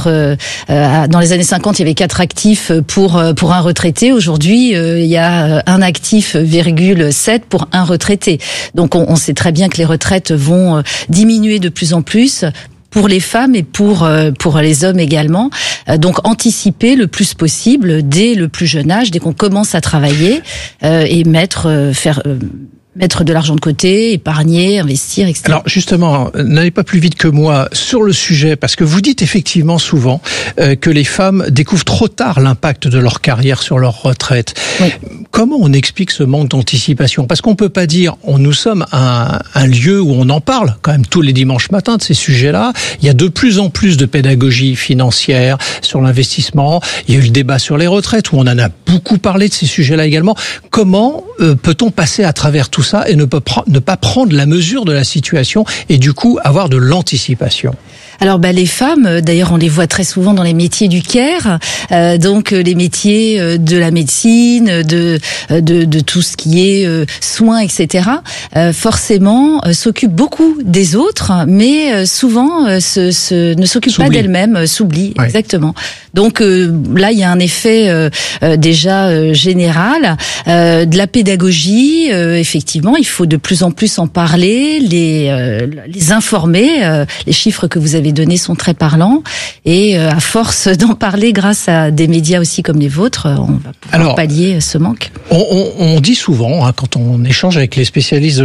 a dans les années 50, il y avait 4 actifs pour un retraité. Aujourd'hui, il y a un actif, 7 pour un retraité. Donc on sait très bien que les retraites vont diminuer de plus en plus pour les femmes et pour les hommes également. Donc anticiper le plus possible dès le plus jeune âge, dès qu'on commence à travailler, et mettre de l'argent de côté, épargner, investir, etc. Alors justement, n'allez pas plus vite que moi sur le sujet, parce que vous dites effectivement souvent que les femmes découvrent trop tard l'impact de leur carrière sur leur retraite. Oui. Comment on explique ce manque d'anticipation? Parce qu'on peut pas dire, nous sommes un lieu où on en parle quand même tous les dimanches matins de ces sujets-là. Il y a de plus en plus de pédagogie financière sur l'investissement. Il y a eu le débat sur les retraites où on en a beaucoup parlé de ces sujets-là également. Comment peut-on passer à travers tout ça et ne pas prendre la mesure de la situation et du coup avoir de l'anticipation? Alors les femmes, d'ailleurs on les voit très souvent dans les métiers du care, donc les métiers de la médecine, de tout ce qui est soins, etc. Forcément s'occupent beaucoup des autres, mais souvent ne s'occupent pas d'elles-mêmes, s'oublient. Ouais. Exactement. Donc là il y a un effet déjà général, de la pédagogie. Effectivement, il faut de plus en plus en parler, les informer. Les chiffres que vous avez donnés sont très parlants, et à force d'en parler grâce à des médias aussi comme les vôtres, on va pouvoir pallier ce manque. On dit souvent, quand on échange avec les spécialistes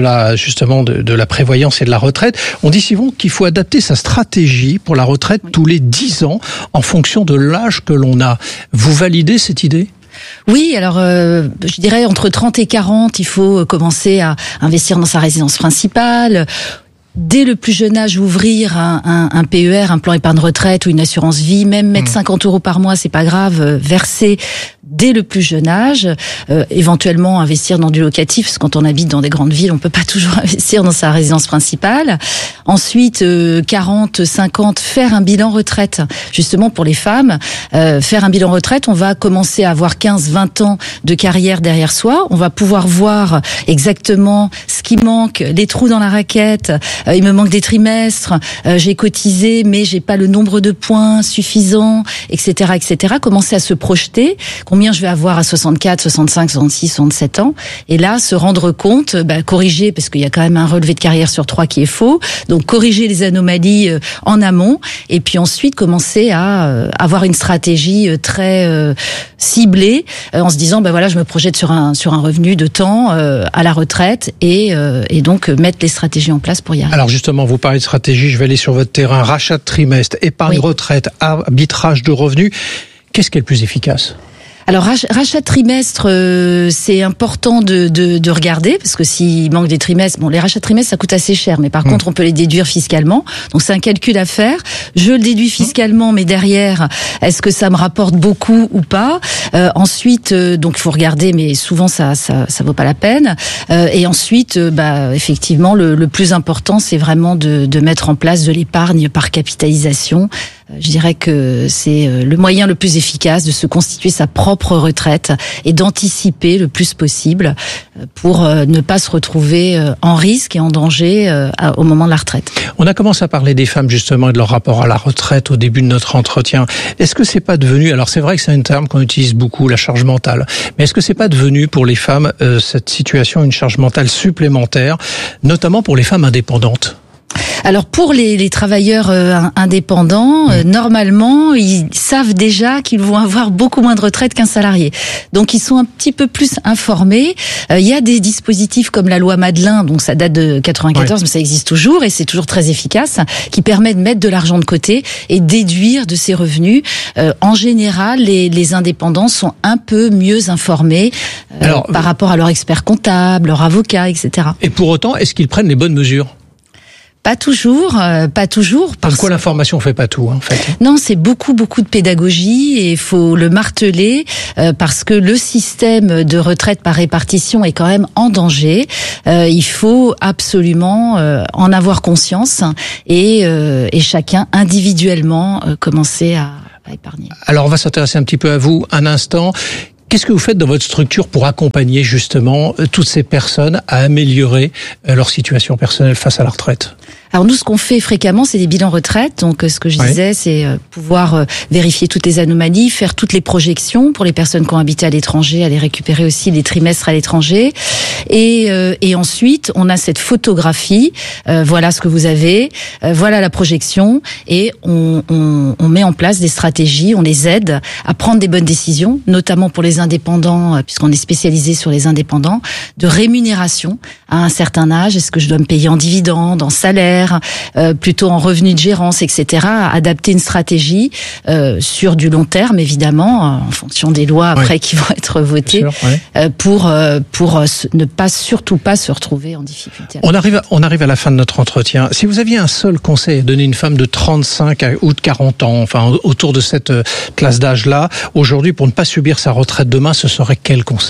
de la prévoyance et de la retraite, on dit souvent qu'il faut adapter sa stratégie pour la retraite tous les 10 ans en fonction de l'âge que l'on a. Vous validez cette idée ? Oui, alors je dirais entre 30 et 40, il faut commencer à investir dans sa résidence principale. Dès le plus jeune âge, ouvrir un PER, un plan épargne retraite ou une assurance vie, même mettre 50 € par mois, c'est pas grave, verser dès le plus jeune âge, éventuellement investir dans du locatif, parce que quand on habite dans des grandes villes, on peut pas toujours investir dans sa résidence principale. Ensuite, 40, 50, faire un bilan retraite. Justement, pour les femmes, faire un bilan retraite, on va commencer à avoir 15, 20 ans de carrière derrière soi. On va pouvoir voir exactement ce qui manque, les trous dans la raquette. Il me manque des trimestres, j'ai cotisé, mais j'ai pas le nombre de points suffisant, etc., etc. Commencer à se projeter. Combien je vais avoir à 64, 65, 66, 67 ans. Et là, se rendre compte, corriger, parce qu'il y a quand même un relevé de carrière sur 3 qui est faux. Donc, corriger les anomalies en amont. Et puis ensuite, commencer à avoir une stratégie très ciblée, en se disant, voilà, je me projette sur un revenu de temps à la retraite, et donc mettre les stratégies en place pour y arriver. Alors justement, vous parlez de stratégie, je vais aller sur votre terrain. Rachat de trimestre, épargne retraite, arbitrage de revenus. Qu'est-ce qui est le plus efficace ? Alors rachat de trimestre, c'est important de regarder, parce que s'il manque des trimestres, les rachats de trimestre ça coûte assez cher, mais par contre on peut les déduire fiscalement. Donc c'est un calcul à faire. Je le déduis fiscalement, mais derrière, est-ce que ça me rapporte beaucoup ou pas ? Ensuite, donc il faut regarder, mais souvent ça vaut pas la peine. Et ensuite, effectivement, le plus important, c'est vraiment de mettre en place de l'épargne par capitalisation. Je dirais que c'est le moyen le plus efficace de se constituer sa propre propre retraite et d'anticiper le plus possible pour ne pas se retrouver en risque et en danger au moment de la retraite. On a commencé à parler des femmes justement et de leur rapport à la retraite au début de notre entretien. Est-ce que c'est pas devenu, alors c'est vrai que c'est un terme qu'on utilise beaucoup, la charge mentale, mais est-ce que c'est pas devenu pour les femmes cette situation une charge mentale supplémentaire, notamment pour les femmes indépendantes? Alors pour les travailleurs indépendants, normalement, ils savent déjà qu'ils vont avoir beaucoup moins de retraite qu'un salarié. Donc ils sont un petit peu plus informés. Il y a des dispositifs comme la loi Madelin, donc ça date de 94, mais ça existe toujours et c'est toujours très efficace, qui permet de mettre de l'argent de côté et déduire de ses revenus. En général, les indépendants sont un peu mieux informés par rapport à leur expert comptable, leur avocat, etc. Et pour autant, est-ce qu'ils prennent les bonnes mesures ? Pas toujours, pas toujours. Pourquoi l'information fait pas tout, en fait? Non, c'est beaucoup de pédagogie et il faut le marteler parce que le système de retraite par répartition est quand même en danger. Il faut absolument en avoir conscience et chacun individuellement commencer à épargner. Alors on va s'intéresser un petit peu à vous un instant. Qu'est-ce que vous faites dans votre structure pour accompagner justement toutes ces personnes à améliorer leur situation personnelle face à la retraite ? Alors nous, ce qu'on fait fréquemment, c'est des bilans retraite. Donc ce que je disais, c'est pouvoir vérifier toutes les anomalies, faire toutes les projections pour les personnes qui ont habité à l'étranger, aller récupérer aussi les trimestres à l'étranger. Et ensuite, on a cette photographie. Voilà ce que vous avez. Voilà la projection. Et on met en place des stratégies. On les aide à prendre des bonnes décisions, notamment pour les indépendants, puisqu'on est spécialisé sur les indépendants, de rémunération à un certain âge. Est-ce que je dois me payer en dividendes, en salaire, plutôt en revenus de gérance, etc. Adapter une stratégie sur du long terme, évidemment, en fonction des lois après qui vont être votées, pour ne pas surtout pas se retrouver en difficulté. On arrive à la fin de notre entretien. Si vous aviez un seul conseil à donner à une femme de 35 ou de 40 ans, enfin autour de cette classe d'âge-là, aujourd'hui, pour ne pas subir sa retraite demain, ce serait quel conseil ?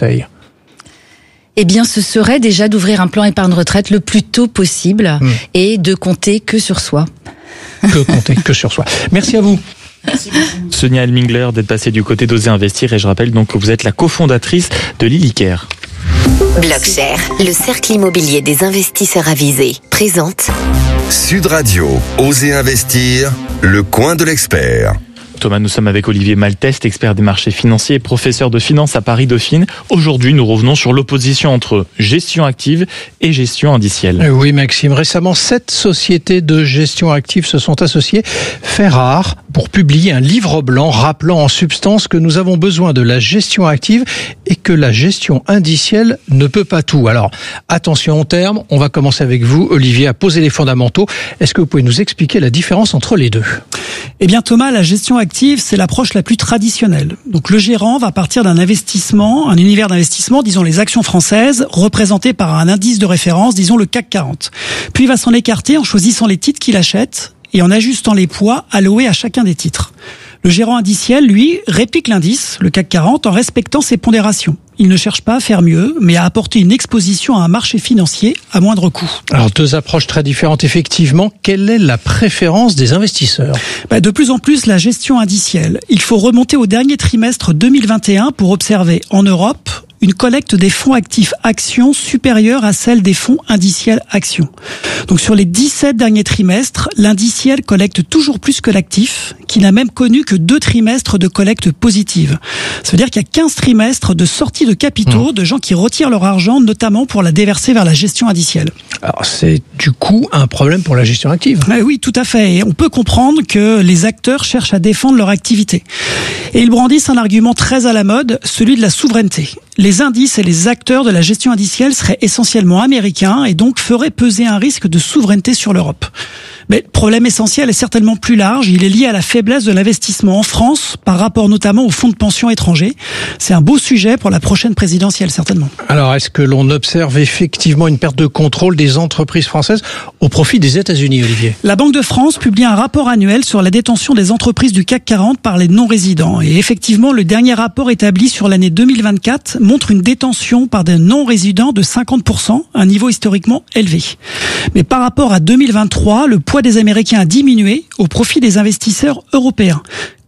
Eh bien, ce serait déjà d'ouvrir un plan épargne retraite le plus tôt possible et de compter que sur soi. Compter que sur soi. Merci à vous. Merci beaucoup. Sonia Elmingler d'être passée du côté d'Oser Investir et je rappelle donc que vous êtes la cofondatrice de Lilycare. Blockshare, le cercle immobilier des investisseurs avisés, présente Sud Radio, Oser Investir, le coin de l'expert. Thomas, nous sommes avec Olivier Malteste, expert des marchés financiers et professeur de finance à Paris Dauphine. Aujourd'hui, nous revenons sur l'opposition entre gestion active et gestion indicielle. Oui, Maxime. Récemment, 7 sociétés de gestion active se sont associées, fait rare, pour publier un livre blanc rappelant en substance que nous avons besoin de la gestion active et que la gestion indicielle ne peut pas tout. Alors, attention au terme. On va commencer avec vous, Olivier, à poser les fondamentaux. Est-ce que vous pouvez nous expliquer la différence entre les deux ? Eh bien, Thomas, la gestion active, c'est l'approche la plus traditionnelle. Donc, le gérant va partir d'un investissement, un univers d'investissement, disons les actions françaises, représentées par un indice de référence, disons le CAC 40. Puis, il va s'en écarter en choisissant les titres qu'il achète et en ajustant les poids alloués à chacun des titres. Le gérant indiciel, lui, réplique l'indice, le CAC 40, en respectant ses pondérations. Il ne cherche pas à faire mieux, mais à apporter une exposition à un marché financier à moindre coût. Alors, 2 approches très différentes, effectivement. Quelle est la préférence des investisseurs ? De plus en plus, la gestion indicielle. Il faut remonter au dernier trimestre 2021 pour observer, en Europe, une collecte des fonds actifs actions supérieure à celle des fonds indiciels actions. Donc sur les 17 derniers trimestres, l'indiciel collecte toujours plus que l'actif, qui n'a même connu que 2 trimestres de collecte positive. Ça veut dire qu'il y a 15 trimestres de sortie de capitaux, de gens qui retirent leur argent, notamment pour la déverser vers la gestion indicielle. Alors c'est du coup un problème pour la gestion active. Oui, tout à fait. Et on peut comprendre que les acteurs cherchent à défendre leur activité. Et ils brandissent un argument très à la mode, celui de la souveraineté. Les indices et les acteurs de la gestion indicielle seraient essentiellement américains et donc feraient peser un risque de souveraineté sur l'Europe. Mais le problème essentiel est certainement plus large. Il est lié à la faiblesse de l'investissement en France par rapport notamment aux fonds de pension étrangers. C'est un beau sujet pour la prochaine présidentielle, certainement. Alors, est-ce que l'on observe effectivement une perte de contrôle des entreprises françaises au profit des États-Unis, Olivier ? La Banque de France publie un rapport annuel sur la détention des entreprises du CAC 40 par les non-résidents. Et effectivement, le dernier rapport établi sur l'année 2024 montre une détention par des non-résidents de 50%, un niveau historiquement élevé. Mais par rapport à 2023, le poids des Américains a diminué au profit des investisseurs européens.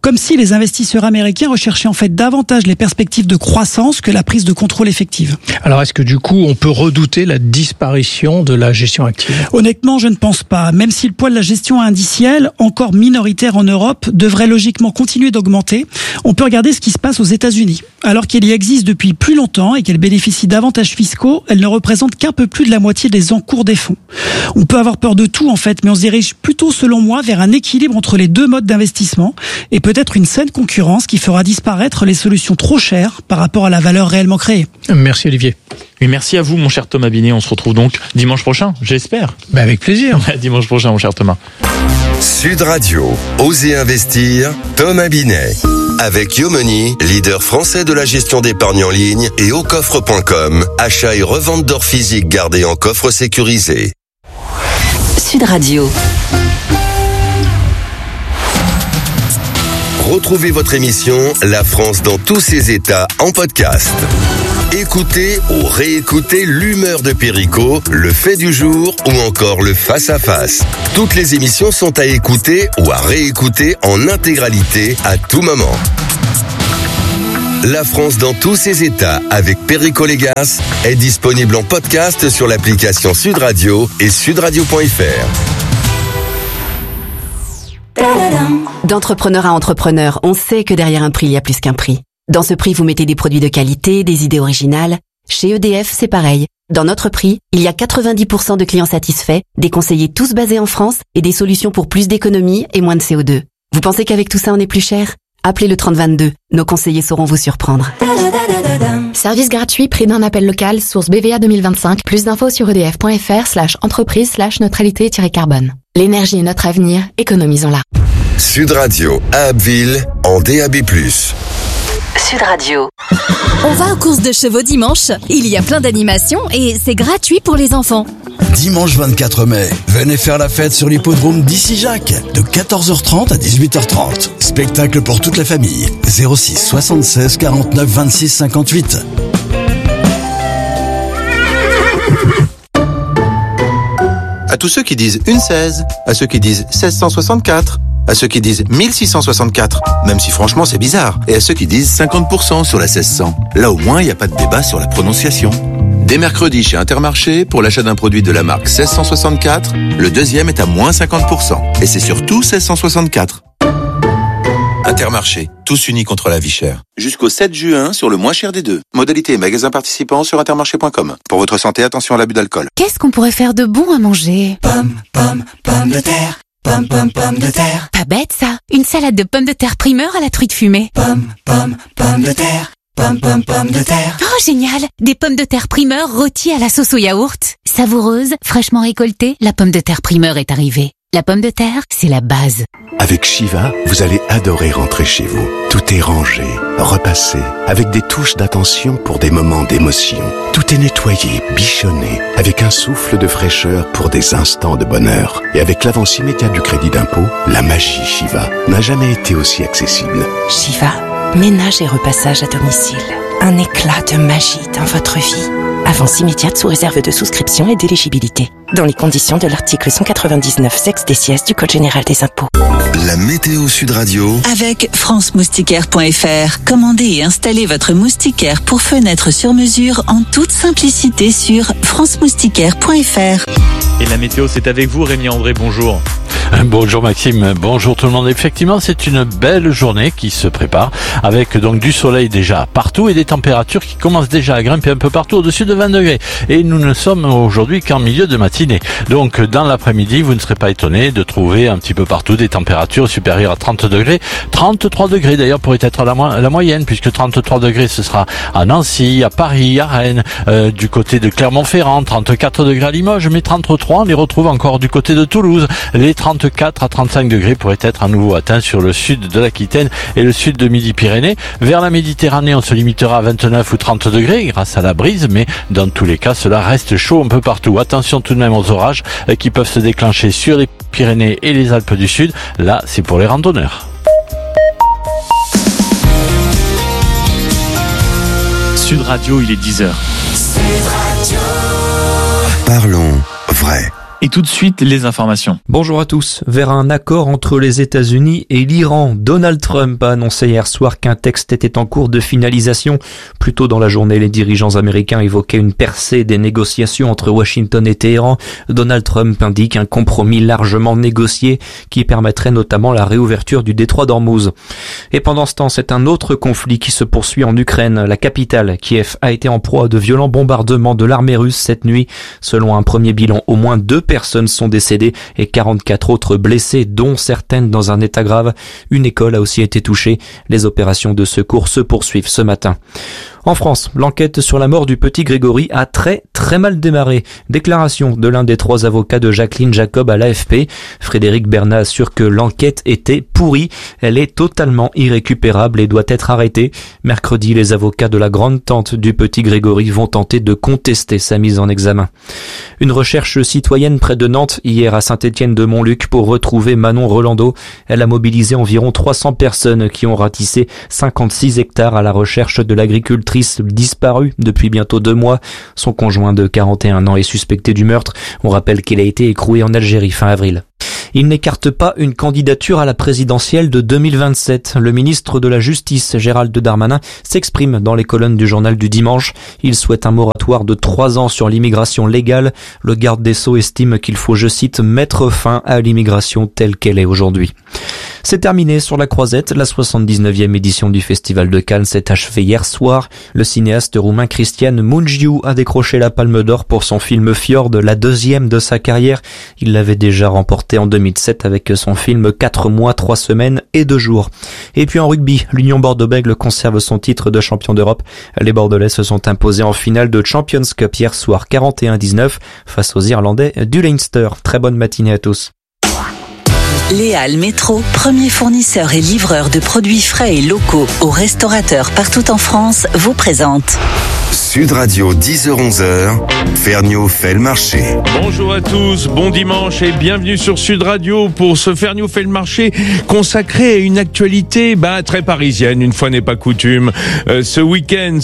Comme si les investisseurs américains recherchaient en fait davantage les perspectives de croissance que la prise de contrôle effective. Alors est-ce que du coup on peut redouter la disparition de la gestion active ? Honnêtement, je ne pense pas. Même si le poids de la gestion indicielle, encore minoritaire en Europe, devrait logiquement continuer d'augmenter, on peut regarder ce qui se passe aux États-Unis. Alors qu'elle y existe depuis plus longtemps et qu'elle bénéficie d'avantages fiscaux, elle ne représente qu'un peu plus de la moitié des encours des fonds. On peut avoir peur de tout en fait, mais on se dirige plutôt selon moi vers un équilibre entre les deux modes d'investissement et peut-être une saine concurrence qui fera disparaître les solutions trop chères par rapport à la valeur réellement créée. Merci Olivier. Oui, merci à vous, mon cher Thomas Binet. On se retrouve donc dimanche prochain, j'espère. Avec plaisir. Dimanche prochain, mon cher Thomas. Sud Radio, Osez investir, Thomas Binet. Avec YoMoney, leader français de la gestion d'épargne en ligne, et aucoffre.com, achat et revente d'or physique gardé en coffre sécurisé. Sud Radio. Retrouvez votre émission La France dans tous ses états en podcast. Écoutez ou réécoutez l'humeur de Perico, le fait du jour ou encore le face-à-face. Toutes les émissions sont à écouter ou à réécouter en intégralité à tout moment. La France dans tous ses états avec Perico Légas est disponible en podcast sur l'application Sud Radio et sudradio.fr. D'entrepreneur à entrepreneur, on sait que derrière un prix, il y a plus qu'un prix. Dans ce prix, vous mettez des produits de qualité, des idées originales. Chez EDF, c'est pareil. Dans notre prix, il y a 90% de clients satisfaits, des conseillers tous basés en France et des solutions pour plus d'économie et moins de CO2. Vous pensez qu'avec tout ça, on est plus cher ? Appelez le 3022. Nos conseillers sauront vous surprendre. Service gratuit, prix d'un appel local, source BVA 2025. Plus d'infos sur edf.fr/entreprise/neutralité-carbone. L'énergie est notre avenir, économisons-la. Sud Radio, à Abbeville, en DAB+. Sud Radio. On va aux courses de chevaux dimanche. Il y a plein d'animations et c'est gratuit pour les enfants. Dimanche 24 mai, venez faire la fête sur l'hippodrome d'Issy-Jacques de 14h30 à 18h30. Spectacle pour toute la famille. 06 76 49 26 58. À tous ceux qui disent une 16, à ceux qui disent 1664, à ceux qui disent 1664, même si franchement c'est bizarre, et à ceux qui disent 50% sur la 1600. Là au moins il n'y a pas de débat sur la prononciation. Dès mercredi chez Intermarché, pour l'achat d'un produit de la marque 1664, le deuxième est à moins 50%. Et c'est surtout 1664. Intermarché, tous unis contre la vie chère. Jusqu'au 7 juin sur le moins cher des deux. Modalité et magasins participants sur intermarché.com. Pour votre santé, attention à l'abus d'alcool. Qu'est-ce qu'on pourrait faire de bon à manger ? Pommes de terre. Pommes de terre. Pas bête ça. Une salade de pommes de terre primeur à la truite fumée. Pommes de terre. Pommes de terre. Oh génial. Des pommes de terre primeur rôties à la sauce au yaourt. Savoureuse, fraîchement récoltée, la pomme de terre primeur est arrivée. La pomme de terre, c'est la base. Avec Shiva, vous allez adorer rentrer chez vous. Tout est rangé, repassé, avec des touches d'attention pour des moments d'émotion. Tout est nettoyé, bichonné, avec un souffle de fraîcheur pour des instants de bonheur. Et avec l'avance immédiate du crédit d'impôt, la magie Shiva n'a jamais été aussi accessible. Shiva, ménage et repassage à domicile. Un éclat de magie dans votre vie. Avance immédiate sous réserve de souscription et d'éligibilité. Dans les conditions de l'article 199 sex des sièges du Code général des impôts. La météo Sud Radio. Avec franceMoustiquaire.fr, commandez et installez votre moustiquaire pour fenêtre sur mesure en toute simplicité sur franceMoustiquaire.fr. Et la météo, c'est avec vous, Rémi André, bonjour. Bonjour Maxime, bonjour tout le monde. Effectivement, c'est une belle journée qui se prépare avec donc du soleil déjà partout et des températures qui commencent déjà à grimper un peu partout au-dessus de 20 degrés. Et nous ne sommes aujourd'hui qu'en milieu de matinée. Donc dans l'après-midi, vous ne serez pas étonnés de trouver un petit peu partout des températures supérieures à 30 degrés. 33 degrés d'ailleurs pourrait être la moyenne, puisque 33 degrés ce sera à Nancy, à Paris, à Rennes, du côté de Clermont-Ferrand, 34 degrés à Limoges, mais 33 on les retrouve encore du côté de Toulouse. Les 34 à 35 degrés pourraient être à nouveau atteints sur le sud de l'Aquitaine et le sud de Midi-Pyrénées. Vers la Méditerranée, on se limitera à 29 ou 30 degrés grâce à la brise, mais dans tous les cas, cela reste chaud un peu partout. Attention tout de même aux orages qui peuvent se déclencher sur les Pyrénées et les Alpes du Sud. Là, c'est pour les randonneurs. Sud Radio, il est 10h. Parlons vrai. Et tout de suite, les informations. Bonjour à tous. Vers un accord entre les États-Unis et l'Iran, Donald Trump a annoncé hier soir qu'un texte était en cours de finalisation. Plus tôt dans la journée, les dirigeants américains évoquaient une percée des négociations entre Washington et Téhéran. Donald Trump indique un compromis largement négocié qui permettrait notamment la réouverture du détroit d'Ormuz. Et pendant ce temps, c'est un autre conflit qui se poursuit en Ukraine. La capitale, Kiev, a été en proie à de violents bombardements de l'armée russe cette nuit. Selon un premier bilan, au moins 2 personnes sont décédées et 44 autres blessées, dont certaines dans un état grave. Une école a aussi été touchée. Les opérations de secours se poursuivent ce matin. En France, l'enquête sur la mort du petit Grégory a très mal démarré. Déclaration de l'un des 3 avocats de Jacqueline Jacob à l'AFP. Frédéric Bernat assure que l'enquête était pourrie. Elle est totalement irrécupérable et doit être arrêtée. Mercredi, les avocats de la grande-tante du petit Grégory vont tenter de contester sa mise en examen. Une recherche citoyenne près de Nantes, hier à Saint-Étienne-de-Montluc, pour retrouver Manon Rolando. Elle a mobilisé environ 300 personnes qui ont ratissé 56 hectares à la recherche de l'agricultrice disparue depuis bientôt 2 mois. Son conjoint de 41 ans est suspecté du meurtre. On rappelle qu'il a été écroué en Algérie fin avril. Il n'écarte pas une candidature à la présidentielle de 2027. Le ministre de la Justice, Gérald Darmanin, s'exprime dans les colonnes du journal du dimanche. Il souhaite un moratoire de 3 ans sur l'immigration légale. Le garde des Sceaux estime qu'il faut, je cite, mettre fin à l'immigration telle qu'elle est aujourd'hui. C'est terminé sur la Croisette. La 79e édition du Festival de Cannes s'est achevée hier soir. Le cinéaste roumain Cristian Mungiu a décroché la Palme d'Or pour son film Fjord, la 2e de sa carrière. Il l'avait déjà remporté en 2007 avec son film 4 mois, 3 semaines et 2 jours. Et puis en rugby, l'Union Bordeaux-Bègles conserve son titre de champion d'Europe. Les Bordelais se sont imposés en finale de Champions Cup hier soir 41-19 face aux Irlandais du Leinster. Très bonne matinée à tous. Léal Métro, premier fournisseur et livreur de produits frais et locaux aux restaurateurs partout en France, vous présente Sud Radio, 10h-11h, Ferniaud fait le marché. Bonjour à tous, bon dimanche et bienvenue sur Sud Radio pour ce Ferniaud fait le marché consacré à une actualité très parisienne, une fois n'est pas coutume. Ce week-end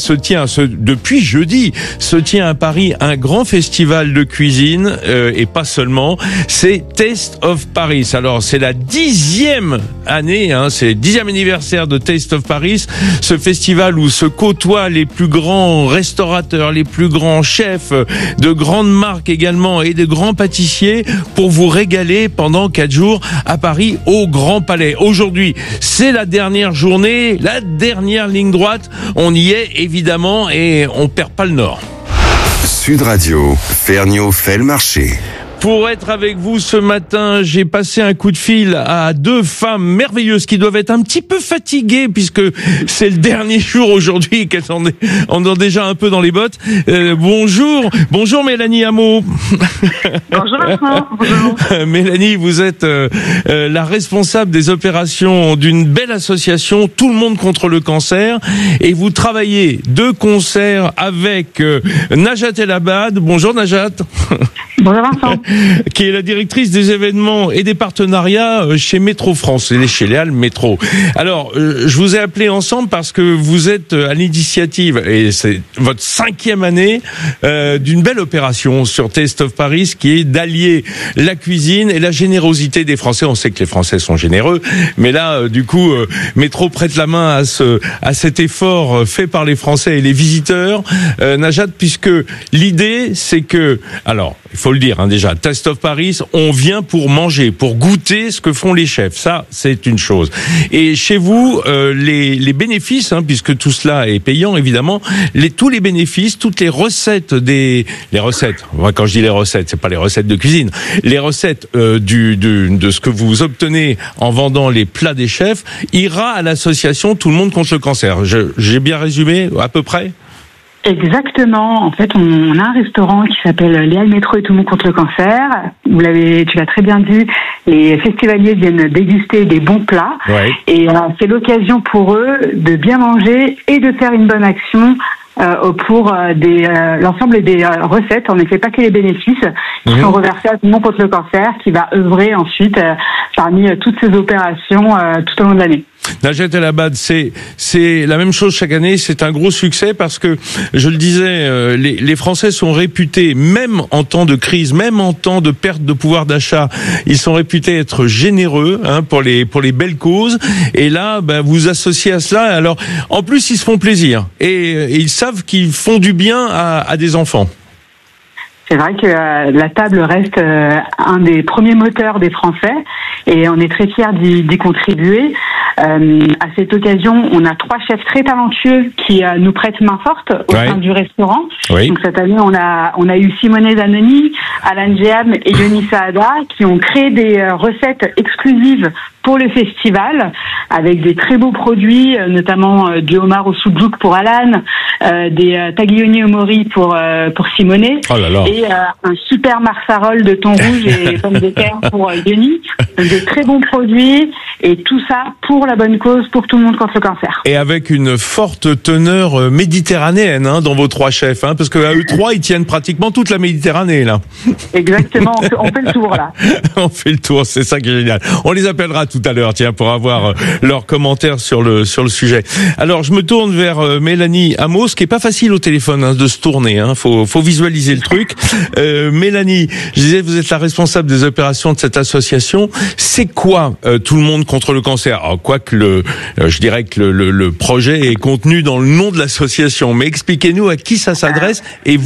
depuis jeudi, se tient à Paris un grand festival de cuisine et pas seulement, c'est Taste of Paris. Alors c'est la 10e année, c'est le 10e anniversaire de Taste of Paris, ce festival où se côtoient les plus grands restaurateurs, les plus grands chefs de grandes marques également et de grands pâtissiers pour vous régaler pendant 4 jours à Paris au Grand Palais. Aujourd'hui, c'est la dernière journée, la dernière ligne droite. On y est évidemment et on perd pas le nord. Sud Radio, Ferniaud fait le marché. Pour être avec vous ce matin, j'ai passé un coup de fil à 2 femmes merveilleuses qui doivent être un petit peu fatiguées puisque c'est le dernier jour aujourd'hui qu'elles en ont déjà un peu dans les bottes. Bonjour Mélanie Hameau. Bonjour Vincent. Bonjour. Mélanie, vous êtes la responsable des opérations d'une belle association Tout le monde contre le cancer et vous travaillez de concert avec Najat El Abad. Bonjour Najat. Bonjour Vincent. Qui est la directrice des événements et des partenariats chez Métro France, et chez Léal Métro. Alors, je vous ai appelé ensemble parce que vous êtes à l'initiative, et c'est votre 5e année, d'une belle opération sur Taste of Paris, qui est d'allier la cuisine et la générosité des Français. On sait que les Français sont généreux, mais là, du coup, Métro prête la main à cet effort fait par les Français et les visiteurs. Najat, puisque l'idée, c'est que, alors, il faut le dire déjà, Taste of Paris, on vient pour manger, pour goûter ce que font les chefs. Ça, c'est une chose. Et chez vous, les bénéfices, puisque tout cela est payant évidemment, tous les bénéfices, toutes les recettes quand je dis les recettes, c'est pas les recettes de cuisine, les recettes de ce que vous obtenez en vendant les plats des chefs, ira à l'association Tout le monde contre le cancer. J'ai bien résumé à peu près? Exactement. En fait, on a un restaurant qui s'appelle Léal Métro et Tout le monde contre le cancer. Tu l'as très bien dit, les festivaliers viennent déguster des bons plats. Ouais. Et c'est l'occasion pour eux de bien manger et de faire une bonne action pour l'ensemble des recettes. On ne fait pas que les bénéfices qui sont reversés à Tout le monde contre le cancer, qui va œuvrer ensuite parmi toutes ces opérations tout au long de l'année. Najat El Abad, c'est la même chose chaque année. C'est un gros succès parce que, je le disais, les Français sont réputés, même en temps de crise, même en temps de perte de pouvoir d'achat, ils sont réputés être généreux pour les belles causes. Et là, vous associez à cela. Alors, en plus, ils se font plaisir et ils savent qu'ils font du bien à des enfants. C'est vrai que la table reste un des premiers moteurs des Français et on est très fiers d'y contribuer. À cette occasion, on a 3 chefs très talentueux qui nous prêtent main forte au sein du restaurant. Oui. Donc cette année, on a eu Simone Zanoni, Alan Jeham et Yoni Saada qui ont créé des recettes exclusives pour le festival, avec des très beaux produits, notamment du homard au soubjouk pour Alan, des taglioni au mori pour Simone, et un super marsarol de thon rouge et pommes de terre pour Yoni. Donc des très bons produits, et tout ça pour la bonne cause, pour tout le monde contre le cancer. Et avec une forte teneur méditerranéenne dans vos 3 chefs, parce qu'à eux 3, ils tiennent pratiquement toute la Méditerranée, là. Exactement, on fait le tour, là. On fait le tour, c'est ça qui est génial. On les appellera tout à l'heure, pour avoir leurs commentaires sur le sujet. Alors, je me tourne vers Mélanie Amos, qui est pas facile au téléphone de se tourner. Faut visualiser le truc. Mélanie, je disais, vous êtes la responsable des opérations de cette association. C'est quoi Tout le monde contre le cancer? Alors, quoique je dirais que le projet est contenu dans le nom de l'association, mais expliquez-nous à qui ça s'adresse et